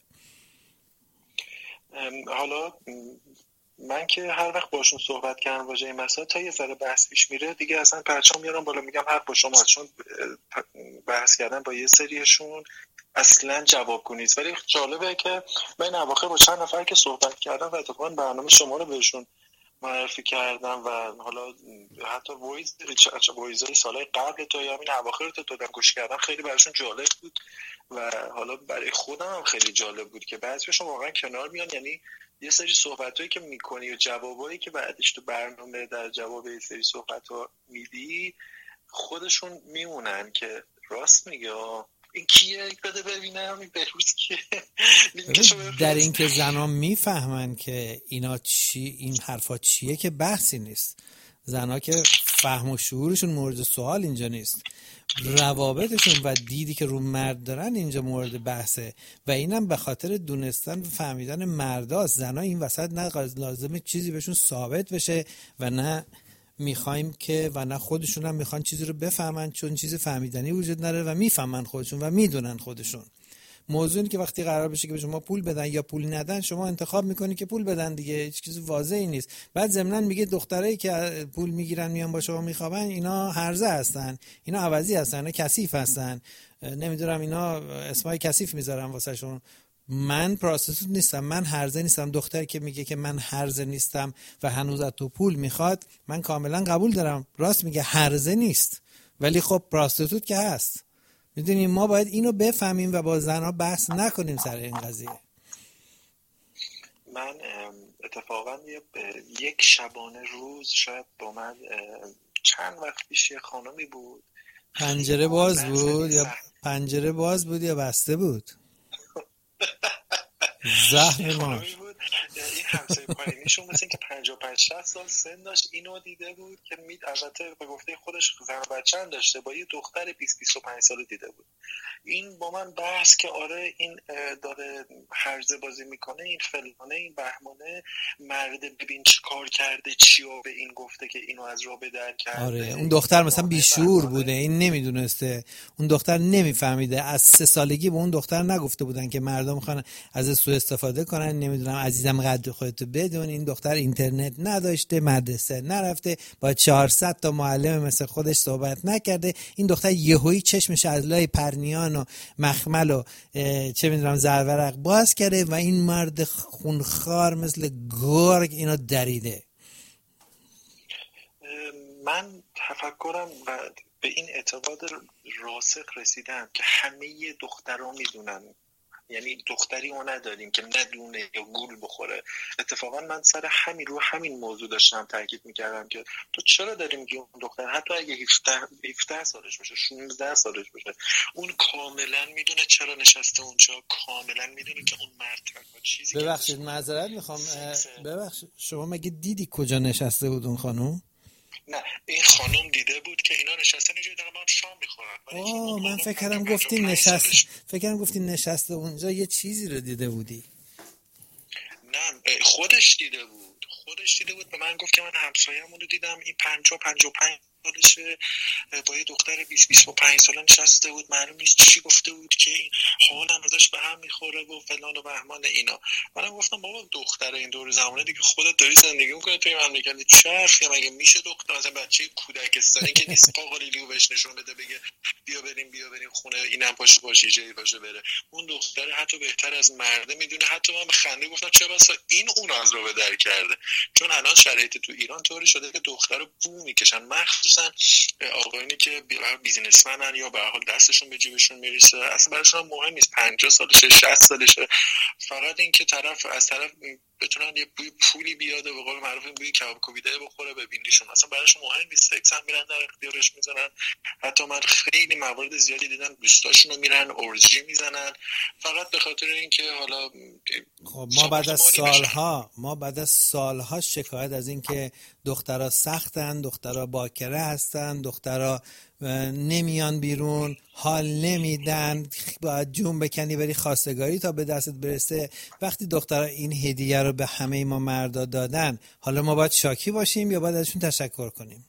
حالا من که هر وقت باشون صحبت کردم واژه این مسائل تا یه ذره بحث پیش میره دیگه اصلا پرچم میارم بالا، میگم حرف با شما، چون بحث کردن با یه سریشون اصلا جواب کنید. ولی جالبه که من اواخر با چند نفر که صحبت کردم و اتفاقا برنامه شما رو بهشون معرفی کردم و حالا حتی وایز وایزای سالهای قبل تا همین اواخر تو دادم گوش کردم، خیلی براشون جالب بود و حالا برای خودم هم خیلی جالب بود که بعضیشون واقعا کنار میان. یعنی یه سری صحبتایی که میکنی و جوابایی که بعدش تو برنامه در جواب یه سری صحبت‌ها میدی خودشون میمونن که راست میگه این کیه، بده ببینم این بهروز کیه. در این که زنان میفهمن که اینا چی، این حرفا چیه، که بحثی نیست. زنها که فهم و شعورشون مورد سوال اینجا نیست، روابطشون و دیدی که رو مرد دارن اینجا مورد بحثه و اینم به خاطر دونستن و فهمیدن مرداست. زنها این وسط نه لازمه چیزی بهشون ثابت بشه و نه میخوایم که و نه خودشون هم میخوان چیزی رو بفهمن، چون چیز فهمیدنی وجود نداره و میفهمن خودشون و میدونن خودشون. موضوع اینه که وقتی قرار بشه که به شما پول بدن یا پول ندن، شما انتخاب میکنی که پول بدن دیگه، هیچ چیز واضحی نیست. بعد ضمناً میگه دخترایی که پول میگیرن میان با شما میخوابن اینا هرزه هستن، اینا عوضی هستن، اینا کثیف هستن، نمیدونم اینا اسمای کثیف میذارن واسه شون. من پراستیتوت نیستم، من هرزه نیستم. دختری که میگه که من هرزه نیستم و هنوز از تو پول میخواد، من کاملا قبول دارم، راست میگه، هرزه نیست، ولی خب پراستیتوت که هست. میدونیم ما باید اینو بفهمیم و با زنها بحث نکنیم سر این قضیه. من اتفاقا یک شبانه روز شاید با من چند وقت پیش یه خانمی بود، پنجره باز بود یا پنجره باز بود یا بسته بود؟ زهر ما این همسایه پایینیشون مثل که پنجاه و پنج شصت سال سن داشت، اینو دیده بود که می البته به گفته خودش زن و بچه هم داشته، با یه دختر بیست بیست و پنج ساله دیده بود. این با من بحث که آره این داره هرزه بازی میکنه، این فلانه، این بهمانه، مرد ببین چی کار کرده، چیا به این گفته که اینو از راه به در کرده. آره اون دختر مثلا بیشعور بوده، این نمیدونسته، اون دختر نمیفهمیده، از سه سالگی به اون دختر نگفته بودن که مردم میخوان از سوء استفاده کنن، نمیدونم عزیزم قد خودتو بدون. این دختر اینترنت نداشته، مدرسه نرفته، با چهارصد تا معلم مثل خودش صحبت نکرده. این دختر یهویی چشمش از لای پرنیان و مخمل و چه میدونم زرورق باز کرده و این مرد خونخوار مثل گرگ اینو دریده. من تفکرم و به این اعتقاد راسخ رسیدم که همه دخترها میدونن یعنی دختری ما نداریم که ندونه یا گول بخوره. اتفاقا من سر همین رو همین موضوع داشتم تاکید میکردم که تو چرا داری میگی اون دختر حتی اگه هفده سالش باشه شانزده سالش باشه اون کاملا میدونه چرا نشسته اونجا، کاملا میدونه که اون مرد چیزی. ببخشید معذرت میخوام، ببخشید شما مگه دیدی کجا نشسته بود اون خانم؟ نه این خانم دیده بود که اینا نشستن اینجا دارن با هم شام میخورن. آه من فکر کردم گفتی نشست فکر کردم گفتی نشسته اونجا یه چیزی رو دیده بودی. نه خودش دیده بود خودش دیده بود به من گفت که من همسایه‌مون رو دیدم این پنجاه پنجاه و پنج سالشه با یه دختر بیست بیست و پنج ساله نشسته بود، معلوم نیست چی گفته بود که این حالم ازش به هم میخوره و فلان و بهمان اینا. منم گفتم بابا دختر این دور زمانه دیگه خودت داری زندگی میکنه توی مملکت، چه حرفی مگه میشه دختر مثلا بچه کودکستانی که نیست قاقالیلیو بهش نشون بده بگه بیا بریم بیا بریم خونه اینم پاش باشه جایی باشه بره. اون دختر حتی بهتر از مرده میدونه. حتی من به خنده گفتم چه بسا این اون از رو به در کرده، چون الان شرایط تو ایران طوری شده که دختر رو بو میکشن، مخصوصا آقایونی که بیزینسمنن یا به هر حال دستشون به جیبشون میرسه اصلا براشون مهم نیست پنجاه سالشه شصت سالشه، فقط این که طرف از طرف بتونن یه بوی پولی بیاد و به قول معروف بوی کباب کوبیده بخوره به بینیشون، اصلا براشون مهم نیست. سکس هم میرن در اختیارش میزنن. حتی من خیلی موارد زیادی دیدم دوستاشون رو میرن اورژی میزنن فقط به خاطر اینکه حالا خب ما بعد از سالها ما بعد از سالها شکایت از این که دخترها سختن، دخترها باکره هستن، دخترها نمیان بیرون، حال نمیدن، باید جون بکنی بری خواستگاری تا به دستت برسه. وقتی دخترها این هدیه رو به همه ما مردا دادن، حالا ما باید شاکی باشیم یا باید ازشون تشکر کنیم؟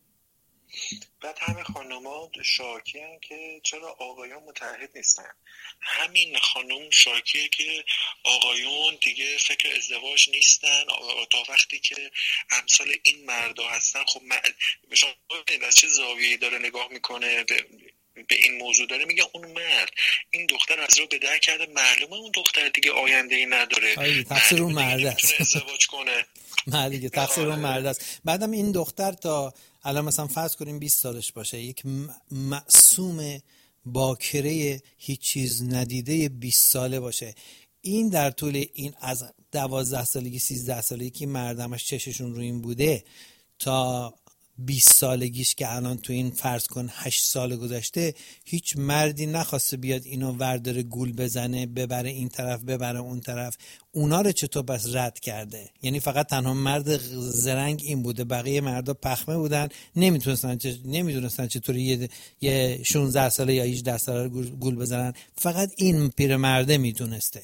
بعد همه خانوما شاکی هن که چرا آقایون متعهد نیستن. همین خانوم شاکیه که آقایون دیگه فکر ازدواج نیستن تا وقتی که امثال این مردا هستن. خب شما ببینید از چه زاویه‌ای داره نگاه میکنه به به این موضوع، داره میگه اون مرد این دختر از رو به در کرده، معلومه اون دختر دیگه آینده ای نداره، آره تقصیر اون مرد است ازدواج کنه. نه دیگه تقصیر اون مرد است. بعدم این دختر تا الان مثلا فرض کنیم بیست سالش باشه، یک معصوم باکره هیچ چیز ندیده بیست ساله باشه، این در طول این از دوازده سالگی سیزده سالگی که مردمش چششون رو این بوده تا بیست سالگیش که الان تو این فرض کن هشت سال گذشته، هیچ مردی نخواسته بیاد اینو ورداره گول بزنه ببره این طرف ببره اون طرف. اونا رو چطور بس رد کرده؟ یعنی فقط تنها مرد زرنگ این بوده، بقیه مردا پخمه بودن، نمیتونستن چه نمیدونستن چطوری یه یه شانزده ساله یا هجده ساله رو گول بزنن، فقط این پیرمرده میتونسته.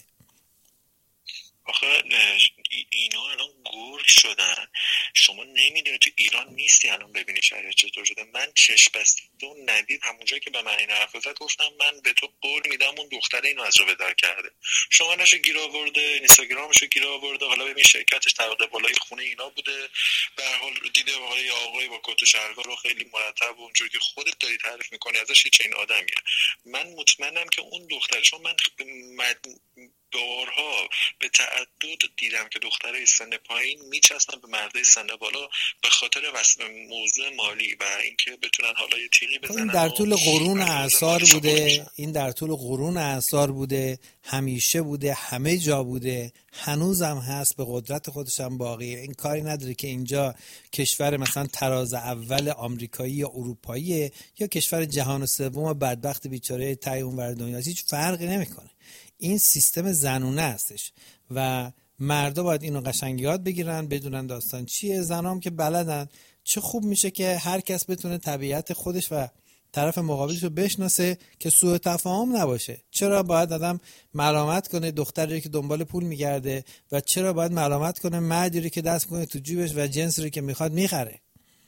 آخه اینا الان گرگ شدن، شما نمیدونی تو ایران نیستی الان ببینی شرایط چطور شده. من چشم بسته و ندید همونجا که به من این حرف زد گفتم من به تو قول میدم اون دختره اینو از رو به در کرده، شما نشو گیر آورده، اینستاگرامشو گیر آورده، حالا ببین شرکتش طبقه بالای خونه اینا بوده، به هر حال دیده آقای آقای با کت و شلوار رو خیلی مرتب و اونجوری که خودت داری تعریف میکنی ازش هیچ این آدمیه. من مطمئنم که اون دختر، چون من مد... بارها به تعدد دیدم که دخترای سن پایین میچسبن به مردای سن بالا به خاطر موضوع مالی و اینکه بتونن حالا یه تیغی بزنن. این در طول قرون اعصار بوده، این در طول قرون اعصار بوده، همیشه بوده، همه جا بوده، هنوزم هست، به قدرت خودش هم باقیه. این کاری نداره که اینجا کشور مثلا تراز اول آمریکایی یا اروپایی یا کشور جهان سوم بدبخت بیچاره تای اونور دنیا، هیچ فرقی نمیکنه. این سیستم زنونه هستش و مردا باید اینو قشنگ یاد بگیرن، بدونن داستان چیه. زنام که بلدن، چه خوب میشه که هر کس بتونه طبیعت خودش و طرف مقابلش رو بشناسه که سوء تفاهم نباشه. چرا باید آدم ملامت کنه دختری که دنبال پول میگرده و چرا باید ملامت کنه مردی که دست کنه تو جیبش و جنسی رو که میخواد میخره؟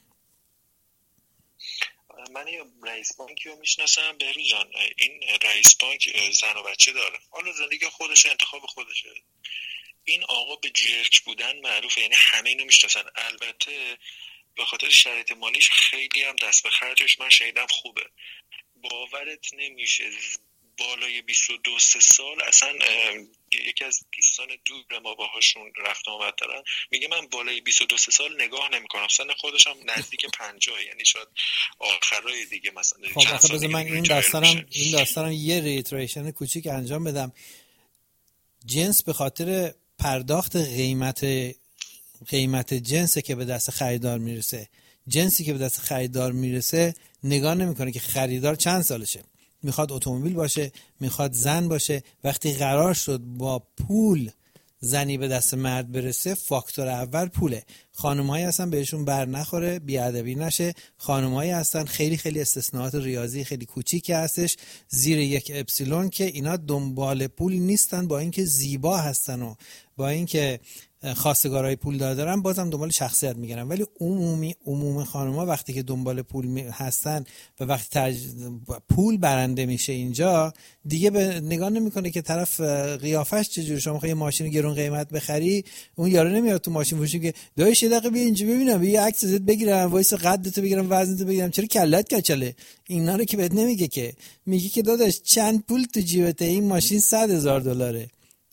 من یه رئیس بانکی رو میشناسم بهروز جان، این رئیس بانک زن و بچه داره، حالا زندگی خودشه، انتخاب خودشه. این آقا به جرک بودن معروفه، یعنی همه اینو میشناسن. البته به خاطر شرایط مالیش خیلی هم دست به خرجش من شنیدم خوبه. باورت نمیشه بالای بیست و دو سه سال اصلا یکی از دوستان دور ما باهاشون رفت آمد دارن میگه من بالای بیست و دو سه سال نگاه نمیکنم، سن خودش هم نزدیک پنجاه، یعنی شاید آخرای دیگه مثلا. خب آخه بذار من این داستانم این داستانم یه ریتریشن کوچیک انجام بدم. جنس به خاطر پرداخت قیمت قیمت جنسی که به دست خریدار میرسه. جنسی که به دست خریدار میرسه نگاه نمیکنه که خریدار چند سالشه، میخواد اتومبیل باشه، میخواد زن باشه. وقتی قرار شد با پول زنی به دست مرد برسه، فاکتور اول پوله. خانم‌هایی هستن بهشون بر نخوره، بیادبی نشه. خانم‌هایی هستن خیلی خیلی استثناءات ریاضی خیلی کوچیکی هستش زیر یک اپسیلون که اینا دنبال پول نیستن، با اینکه زیبا هستن و با اینکه خواستگارای پول دارن بازم دنبال شخصیت میگردن. ولی عمومی عموم خانم‌ها وقتی که دنبال پول هستن و وقتی تج... پول برنده میشه اینجا دیگه به نگاه نمیکنه که طرف قیافش چجوری. شما خیلی ماشین گرون قیمت بخری، اون یارو نمیاد تو ماشین فروشی که دایش یه دقیقه بیا اینجا ببینم، یه عکس ازت بگیرم، وایس قدتو بگیرم، وزنتو بگیرم، چرا کلت کچله. اینا رو که بهت نمیگه، که میگه که داداش چند پول تو جیبته، این ماشین صد هزار دلاره.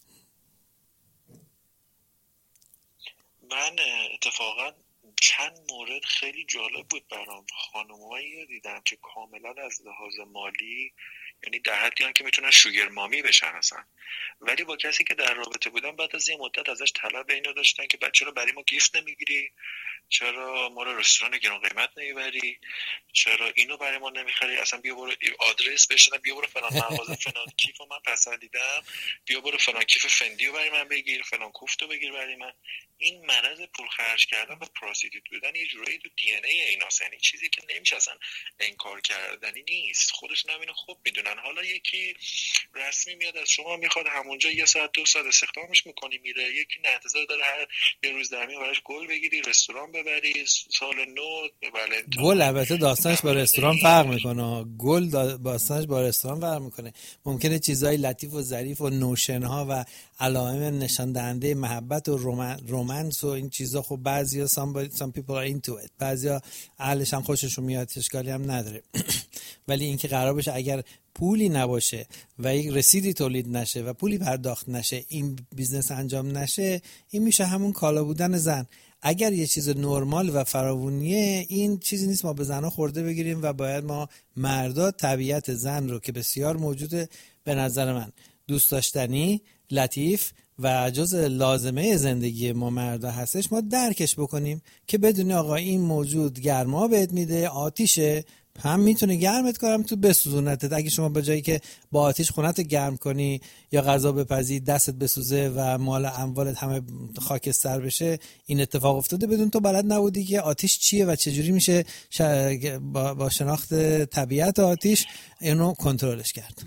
من اتفاقا چند مورد خیلی جالب بود برام. خانم‌هایی دیدم که کاملا از لحاظ مالی، یعنی در حدی که میتونن شوگر مامی بشن اصلا، ولی با کسی که در رابطه بودن بعد از یه مدت ازش طلب اینو داشتن که بچه رو برای ما گیفت نمیگیری، چرا ما رو رستوران گران قیمت نمیبری، چرا اینو برای ما نمیخری، اصلا بیا برو آدرس بهش دادم، بیا برو فلان مغازه فلان کیفو من پسندیدم، بیا برو فلان کیف فندیو برای من بگیر، فلان کوفتو بگیر برای من. این مرض پول خرج کردن و پروستیتوت بودن یه جورایی تو دی ان ای ایناست، یعنی چیزی که نمیشه اصلا انکار کردنی نیست. خودشون هم اینو خوب میدونن. حالا یکی رسمی میاد از شما میخواد همونجا یه ساعت دو ساعت استخدامش میکنی میره، یکی نه انتظار داره هر یه روز در میون براش گل بگیری، رستوران ببری، سال نو ولنتاین. گل البته داستانش با رستوران فرق میکنه. گل داستانش با رستوران فرق میکنه. ممکنه چیزای لطیف و ظریف و نوشنها و علائم نشان دهنده محبت و رومانس و این چیزا خب بعضیا some some people are into it، بعضیا اهلش هم خوششون میاد، اشکالی هم نداره. ولی اینکه قرار باشه اگر پولی نباشه و یک رسیدی تولید نشه و پولی پرداخت نشه این بیزنس انجام نشه، این میشه همون کالا بودن زن. اگر یه چیز نرمال و فراوونیه، این چیزی نیست ما به زنها خورده بگیریم و باید ما مردا طبیعت زن رو که بسیار موجوده، به نظر من دوست داشتنی، لطیف و جز لازمه زندگی ما مردا هستش، ما درکش بکنیم که بدونی آقا این موجود گرما بهت میده، آتیشه، هم میتونه گرمت کنم تو بسوزونتت. اگه شما به جایی که با آتیش خونت گرم کنی یا غذا بپزی دستت بسوزه و مال اموالت همه خاکستر بشه، این اتفاق افتاده بدون تو بلد نبودی که آتیش چیه و چجوری میشه با شناخت طبیعت آتیش اینو کنترلش کرد.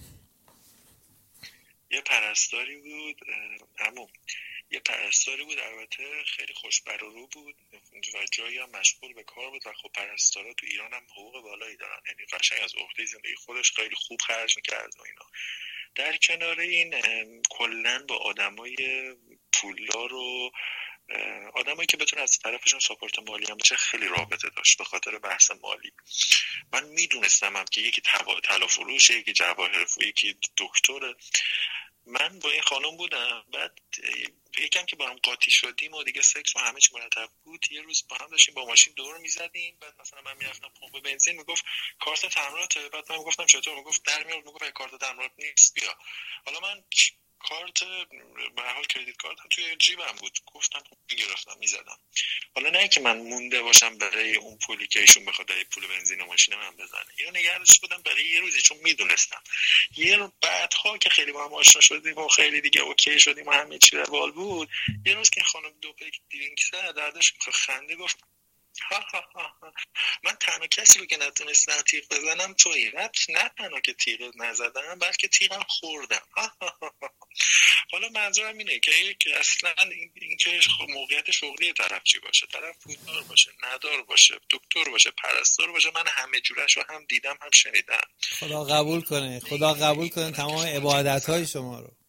یه پرستاری بود عمو، یه پرستاری بود البته خیلی خوش بر و رو بود و جایی هم مشغول به کار بود و خب پرستارا تو ایران هم حقوق بالایی دارن، یعنی قشنگ از عهده زندگی خودش خیلی خوب خرج می‌کرد و اینا. در کنار این کلاً با آدمای پولدار و آدمایی که بتونه از طرفشون ساپورت مالی هم بشه خیلی رابطه داشت به خاطر بحث مالی. من میدونستم هم که یکی طلا فروشه، یکی جواهر فروشه، یکی دکتره. من با این خانم بودم، بعد یکم که با هم قاطی شدیم و دیگه سکس و همه چی مرتب بود، یه روز با هم داشتیم با ماشین دور میزدیم، بعد مثلا من میرفتم پمپ بنزین، میگفت کارت تعمیراته، بعد من میگفتم چطور، میگفت در میاد، میگفت کارت تعمیرات نیست بیا. حالا من کارت به هر حال کردیت کارتم توی جیبم بود، گفتم میگرفتم میزدم. حالا نه که من مونده باشم برای اون پولی که ایشون بخواد برای پول بنزین و ماشین من بزنه، اینو نگهش بودم برای یه روزی چون میدونستم. یه رو بعدها که خیلی با هم آشنا شدیم و خیلی دیگه اوکی شدیم و همه چی روال بود، یه روز که خانم دو پیک درینک زد دردش خنده گفت ها ها ها ها. من تنها کسی رو که نتونستم تیغ بزنم تویی، نه نه تنها که تیغ نزدم بلکه تیغم خوردم. ها ها ها. حالا منظورم اینه که یک اصلا این, این که موقعیت شغلی طرف چی باشه، طرف پولدار باشه، ندار باشه، دکتر باشه، پرستار باشه، من همه جورش رو هم دیدم هم شنیدم. خدا قبول کنه، خدا قبول کنه تمام عبادت‌های شما رو.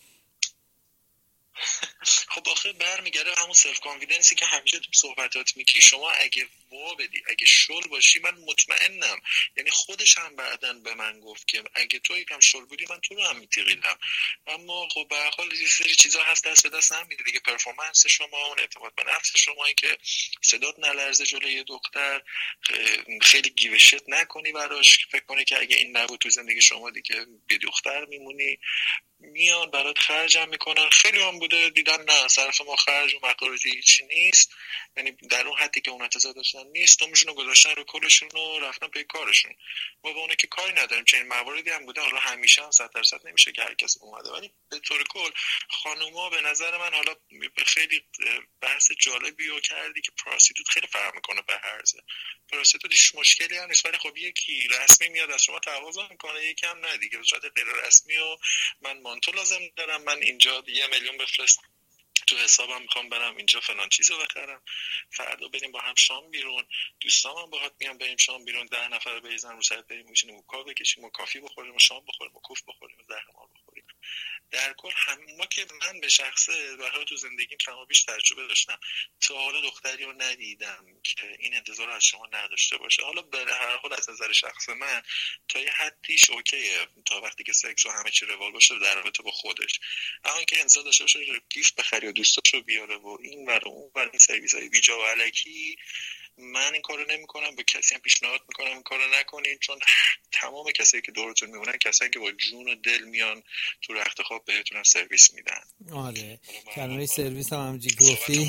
خب آخه برمیگرده همون سلف کانفیدنسی که همیشه تو صحبتات میگی. شما اگه وا بدی، اگه شل باشی، من مطمئنم، یعنی خودش هم بعدن به من گفت که اگه تو یکم شل بودی من تو رو هم میتیقیدم. اما خب به هر حال یه سری چیزا هست دست به دست نمیده دیگه. پرفورمنس شما، اون اعتماد به نفس شما، این که صدات نلرزه جلوی دختر، خیلی گیوشت نکنی براش، فکر کنی که اگه این نبود تو زندگی شما دیگه بی دختر میمونی. میان برات خرجم میکنن. خیلی هم بوده دیدن نه صرف ما خرج و مخارجی هیچی نیست، یعنی در اون حدی که اون انتظار داشتن نیست، دومشون رو گذاشتن رو کلشون و رفتن پی کارشون. ما با اونه که کاری نداریم. چنین مواردی هم بوده، حالا همیشه هم صد درصد نمیشه که هر کس اومده، ولی به طور کل خانوما به نظر من، حالا خیلی بحث جالبی رو کردی که پراستیتوت خیلی فرق میکنه به هرزه. پراستیتوت هیچ مشکلی هم نیست، ولی خب یکی رسمی میاد از شما تقاضا میکنه، یکی هم نه دیگه، به صورت غیر رسمی و من مانتو لازم دارم، من اینجا یه میلیون بفرست تو حسابم، میخوام برم اینجا فلان چیزو بخرم، فردا بریم با هم شام بیرون، دوستامم باهات میام بریم شام بیرون، ده نفر بریزن رو سر بریم میشینیم و کار بکشیم و کافی بخوریم و شام بخوریم و کوف بخوریم و زهرمار بخوریم. در کل هم ما که من به شخصه برای تو زندگیم کما بیش تجربه داشتم، تا حالا دختری رو ندیدم که این انتظار از شما نداشته باشه. حالا به هر حال از نظر شخص من تا یه حدیش اوکیه، تا وقتی که سکس و همه چی روال باشه در رابطه با خودش. اما که انتظار داشته باشه گیفت بخری و دوستاشو بیاره و این ور و اون ور این سرویسای بیجا و الکی، من این کارو نمی‌کنم. به کسی هم پیشنهاد میکنم این کارو نکنین، چون تمام کسایی که دورتون میمونن کسایی که با جون و دل میان تو رخت خواب بهتون سرویس میدن. آره کلمه سرویس هم همونجوری گفتی،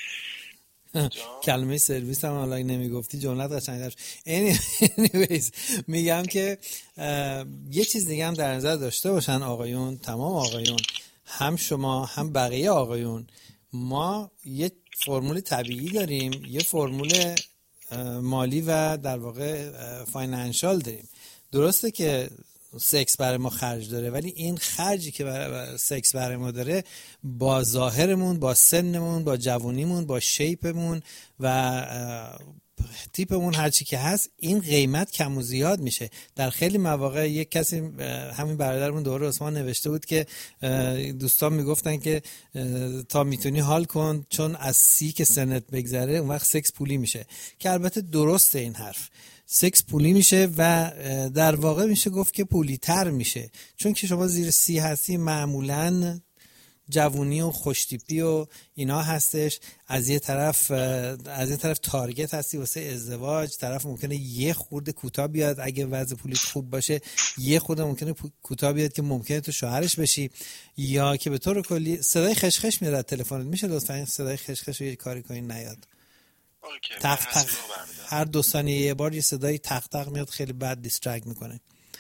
کلمه سرویس هم حالا نمیگفتی جملت قشنگ داشت. anyways میگم که یه چیز دیگه هم در نظر داشته باشن آقایون، تمام آقایون، هم شما هم بقیه آقایون، ما یه فرمول طبیعی داریم، یه فرمول مالی و در واقع فاینانشال داریم. درسته که سکس برای ما خرج داره، ولی این خرجی که برای سکس برای ما داره با ظاهرمون، با سنمون، با جوونیمون، با شیپمون و تیپمون، هر چی که هست، این قیمت کم و زیاد میشه. در خیلی مواقع یک کسی، همین برادرمون دوره عثمان نوشته بود که دوستان میگفتن که تا میتونی حال کن، چون از سی که سنت بگذره اون وقت سکس پولی میشه، که البته درسته این حرف. سکس پولی میشه و در واقع میشه گفت که پولی تر میشه، چون که شما زیر سی هستی معمولاً جوونی و خوشتیپی و اینا هستش، از یه طرف از یه طرف تارگت هستی واسه ازدواج، طرف ممکنه یه خورده کوتاه بیاد اگه وضع پولی خوب باشه، یه خورده ممکنه کوتاه بیاد که ممکنه تو شوهرش بشی، یا که به طور کلی صدای خشخش میاد از تلفنت. میشه لطفا صدای خشخش رو یه کاری کنین نیاد؟ تق تق هر دو ثانیه یه بار یه صدای تق تق میاد، خیلی بد دیسترکت میکنه.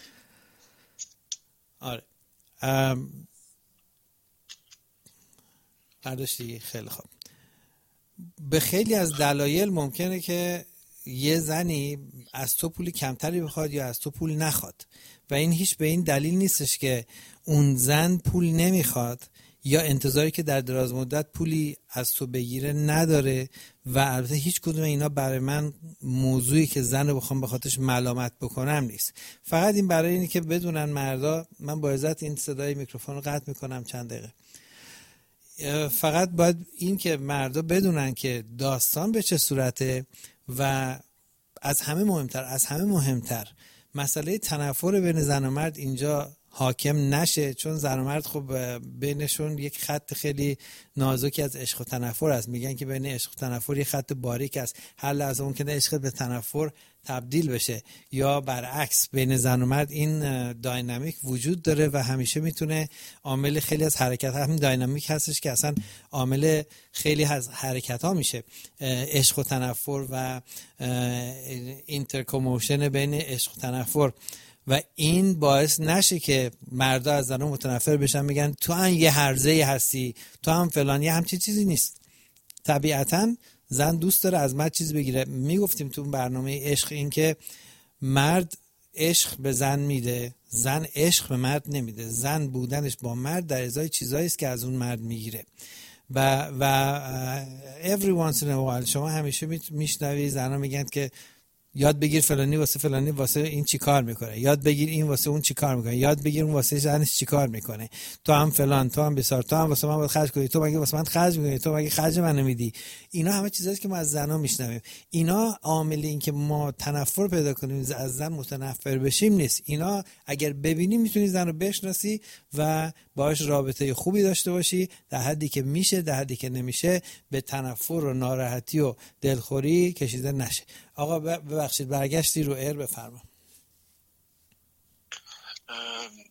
آره ام... برداشتی؟ خیلی خوب. به خیلی از دلایل ممکنه که یه زنی از تو پولی کمتری بخواد یا از تو پول نخواد، و این هیچ به این دلیل نیستش که اون زن پول نمیخواد یا انتظاری که در دراز مدت پولی از تو بگیره نداره. و البته هیچ کدوم اینا برای من موضوعی که زن رو بخوام به خاطرش ملامت بکنم نیست. فقط این برای اینه که بدونن مردا، من با عزت این صدای میکروفون رو قطع میکنم چند دقیقه، فقط باید این که مردا بدونن که داستان به چه صورته، و از همه مهمتر از همه مهمتر مسئله تنفر بین زن و مرد اینجا حاکم نشه، چون زن و مرد خب بینشون یک خط خیلی نازکی از عشق و تنفر است. میگن که بین عشق و تنفر یک خط باریک است، هر لحظه ممکنه عشق به تنفر تبدیل بشه، یا برعکس. بین زن و مرد این داینامیک وجود داره و همیشه میتونه عامل خیلی از حرکت، همین داینامیک هستش که اصلا عامل خیلی از حرکت ها میشه، عشق و تنفر و اینترکوموشن بین عشق و تنفر. و این باعث نشه که مردا از زنها متنفر بشن، میگن تو هم یه هرزه هستی، تو هم فلان. یه همچین چیزی نیست. طبیعتاً زن دوست داره از مرد چیز بگیره. میگفتیم تو برنامه عشق این که مرد عشق به زن میده، زن عشق به مرد نمیده. زن بودنش با مرد در ازای چیزایی است که از اون مرد میگیره. و و every once in a while شما همیشه میشنوی زنها میگن که یاد بگیر فلانی واسه فلانی واسه این چی کار میکنه، یاد بگیر این واسه اون چی کار میکنه، یاد بگیر اون واسه زنش چی کار میکنه، تو هم فلان، تو هم بسار، تو هم واسه من باید خرج کنی، تو مگه واسه من خرج میکنی، تو مگه خرج من نمیدی. اینا همه چیزاست که ما از زنا میشنویم. اینا عامل این که ما تنفر پیدا کنیم، از زن متنفر بشیم نیست. اینا اگر ببینی میتونی زن رو بشناسی و باهاش رابطه خوبی داشته باشی، در حدی که میشه، در حدی که نمیشه به تنفر و ناراحتی و دلخوری کشیده نشه. آقا ببخشید برگشتی رو ایر، بفرما.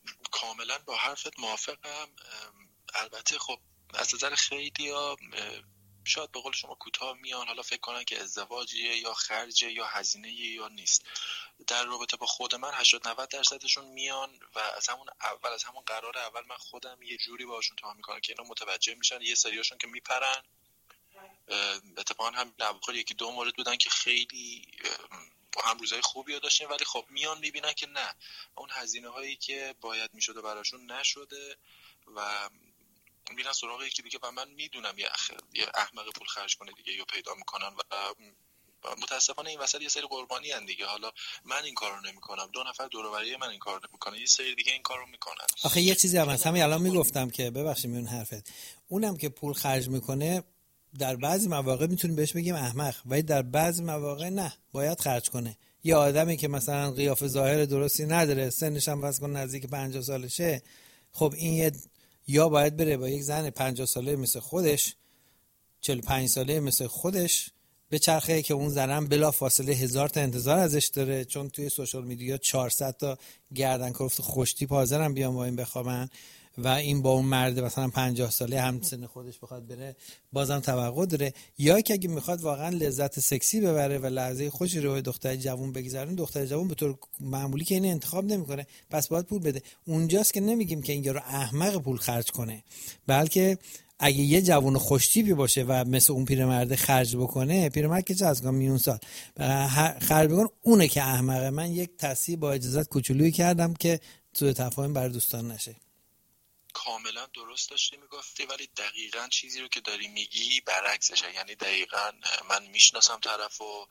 کاملا با حرفت موافقم. البته خب از نظر خیلی‌ها شاید به قول شما کوتاه میان، حالا فکر کنن که ازدواجیه یا خرجه یا هزینه‌ایه یا نیست. در رابطه با خود من هشتاد نود درصدشون میان و از همون اول از همون قرار اول من خودم یه جوری باهاشون تمام میکنم که اینا متوجه میشن. یه سریاشون که میپرن، اتفاقا هم نواخر یکی دو مورد بودن که خیلی با هم روزای خوبی رو داشتیم، ولی خب میان میبینن که نه، اون هزینه هایی که باید میشده براشون نشده و میرن سراغ یکی دیگه و من میدونم یه, اخ... یه احمق پول خرج کنه دیگه یا پیدا میکنن و متاسفانه این وسط یه سری قربانی هن دیگه. حالا من این کارو نمیکنم، دو نفر دور و بری من این کارو نمیکنن، یه سری دیگه این کارو میکنن. آخه یه چیزی هم هست، همین الان میگفتم که ببخشید میون حرفت، اونم که پول خرج میکنه در بعضی مواقع میتونیم بهش بگیم احمق، ولی در بعضی مواقع نه، باید خرج کنه. یه آدمی که مثلا قیافه ظاهر درستی نداره، سنش هم واسه نزدیک پنجاه سالشه، خب این یه یا باید بره با یک زن پنجاه ساله مثل خودش، چهل و پنج ساله مثل خودش به چرخه که اون زنم بلا فاصله هزار تا انتظار ازش داره، چون توی سوشال میدیا چهارصد تا گردن کلفت خوشتیپ حاضرن بیان با این بخوابن و این با اون مرد مثلا پنجاه ساله هم سن خودش بخواد بره بازم توقع داره. یا که اگه میخواد واقعا لذت سکسی ببره و لحظه خوشی رو دختر جوون بگذرونه، دختر جوون به طور معمولی که اینو انتخاب نمیکنه، پس باید پول بده. اونجاست که نمیگیم که این یارو احمق پول خرج کنه، بلکه اگه یه جوون خوشتیپی باشه و مثل اون پیرمرد خرج بکنه، پیرمرد که چه از کام میون سال خرج بکنه، اونه که احمقه. من یک تصحیح با اجازت کوچولویی کردم که سوء تفاهم بر دوستان نشه. کاملا درست داشتی میگفتی، ولی دقیقاً چیزی رو که داری میگی برعکسشه. یعنی دقیقاً من میشناسم طرفو،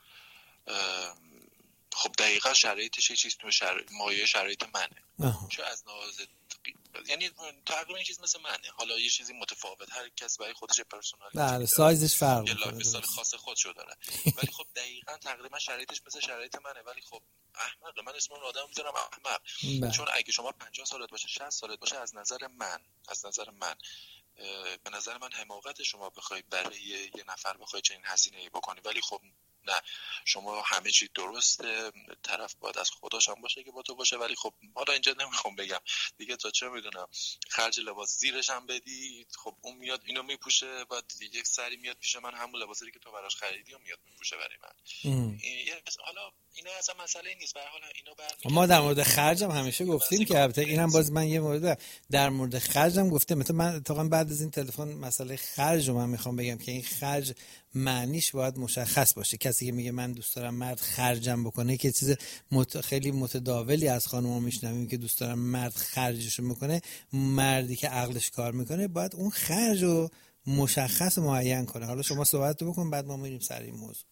خب دقیقاً شرایطش یه چیز تو شر... مایه شرایط منه، چه از لحاظ یعنی تقریبا یه چیز مثل منه، حالا یه چیزی متفاوت، هر کس برای خودش پرسونالیتی داره، سایزش فرق میکنه، یه لایف استایل خاص خودشو داره، ولی خب دقیقاً تقریبا شرایطش مثل شرایط منه. ولی خب احمق، من اسم اون آدم میذارم احمق بله. چون اگه شما پنجاه سالت باشه، شصت سالت باشه، از نظر من از نظر من به نظر من حماقت شما بخوای برای یه نفر بخوای چنین هزینه‌ای بکنی. ولی خب نه، شما همه چی درسته، طرف باید از خودش هم باشه که با تو باشه. ولی خب حالا اینجا نمیخوام بگم دیگه، تا چه میدونم، خرج لباس زیرش هم بدی، خب اون میاد اینو میپوشه، بعد یک سری میاد پیش من همون لباسی که تو براش خریدی و میاد میپوشه برای من. این حالا اینا اصلا مسئله نیست، به هر حال اینا برمیگرده. ما در مورد خرجم همیشه گفتیم که البته اینم باز من یه مورد در مورد خرجم گفتم، مثلا من اتفاقا بعد از این تلفن مسئله خرج رو من میخوام بگم که این خرج معنیش باید مشخص باشه. کسی که میگه من دوست دارم مرد خرجم بکنه که چیز مت... خیلی متداولی از خانم‌ها میشنویم که دوست دارم مرد خرجشو میکنه. مردی که عقلش کار میکنه باید اون خرج رو مشخص معین کنه. حالا شما صحبت بکن، بعد ما میریم سر این موضوع.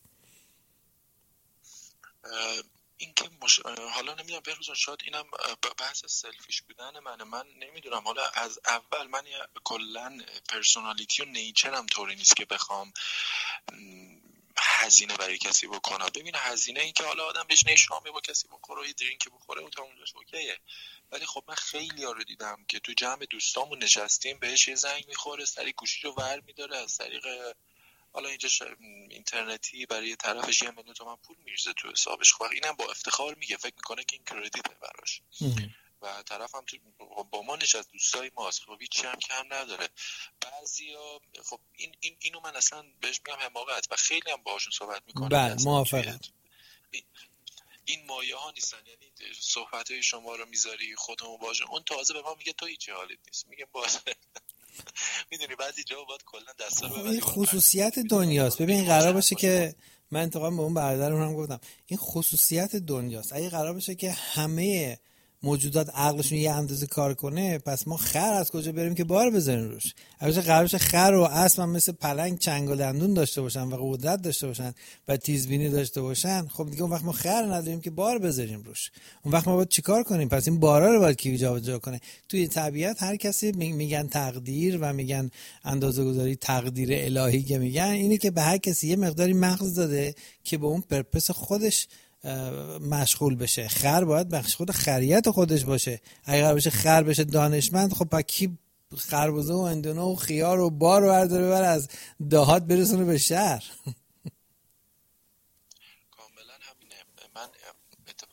این که مش... حالا نمیدونم بهروز، شاید اینم بحث سلفیش بودن منه، من نمیدونم. حالا از اول من کلا پرسونالیتی و نیچرم طوری نیست که بخوام هزینه برای کسی بکنم. ببین هزینه این که حالا آدم بشینه شامی با کسی بخوره، یه درینکی بخوره، اون تا اونجاش اوکیه. ولی خب من خیلی ها رو دیدم که تو جمع دوستامون نشستیم، بهش یه زنگ میخوره، سری گوشی رو ور میداره، از طریق حالا اینجا اینترنتی برای طرفش یه میلیون تومان پول میریزه تو حسابش. خب اینم با افتخار میگه، فکر میکنه که این کردیته براش و طرف هم تو با ما نشست، دوستای ماست، خب هیچی هم کم نداره. بعضیا خب این, این اینو من اصلا بهش میگم حماقت و خیلی هم باهاشون صحبت میکنم. بله موافقم. این مایه ها نیستن، یعنی صحبت های شما رو میذاری خودمون باشه، اون تازه به ما میگه تو هیچی حالت نیست، میگه باشه میدونی بعضی جا باید کلا دستا رو این خصوصیت دنیاست. ببین قرار باشه که من انتقام به اون برادرم هم گفتم، این خصوصیت دنیاست. اگه قرار باشه که همه موجودات عقلشون یه اندازه کار کنه، پس ما خر از کجا بریم که بار بذاریم روش؟ اگه قرار باشه خر و اسب هم مثل پلنگ چنگ و دندون داشته باشن و قدرت داشته باشن و تیزبینی داشته باشن، خب دیگه اون وقت ما خر نداریم که بار بذاریم روش. اون وقت ما باید چیکار کنیم؟ پس این بارا رو باید کی جابجا کنه؟ توی طبیعت هر کسی میگن تقدیر و میگن اندازه‌گذاری تقدیر الهی که میگن اینه که به هر کسی یه مقداری مغز داده که به اون پرپس خودش مشغول بشه. خر باید مشغول خریت خودش باشه. اگر قرار بشه خر بشه دانشمند، خب با کی خربزه و اندونه و خیار و بار رو برداره ببره از دهات برسونه به شهر؟ کاملا همینه. من اتفاقا همین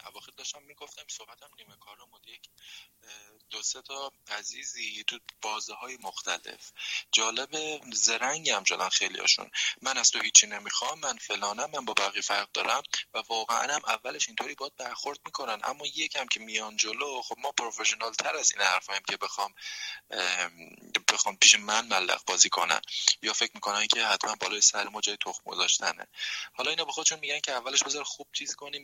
اواخر داشتم میگفتم صحبتم نیمه کارم بود، یک دو سه تا عزیزی تو بازه های مختلف جالب زرنگی هم شدن خیلیاشون، من از تو هیچی نمیخوام، من فلانم، من با بقیه فرق دارم و واقعا هم اولش اینطوری باید برخورد میکنن، اما یکم که میان جلو خب ما پروفشنال تر از این حرفایم که بخوام بخوام پیش من ملق بازی کنن یا فکر میکنن که حتما بالای سر ما جای تخم گذاشتنه. حالا اینا به خودشون میگن که اولش بذار خوب چیز کنیم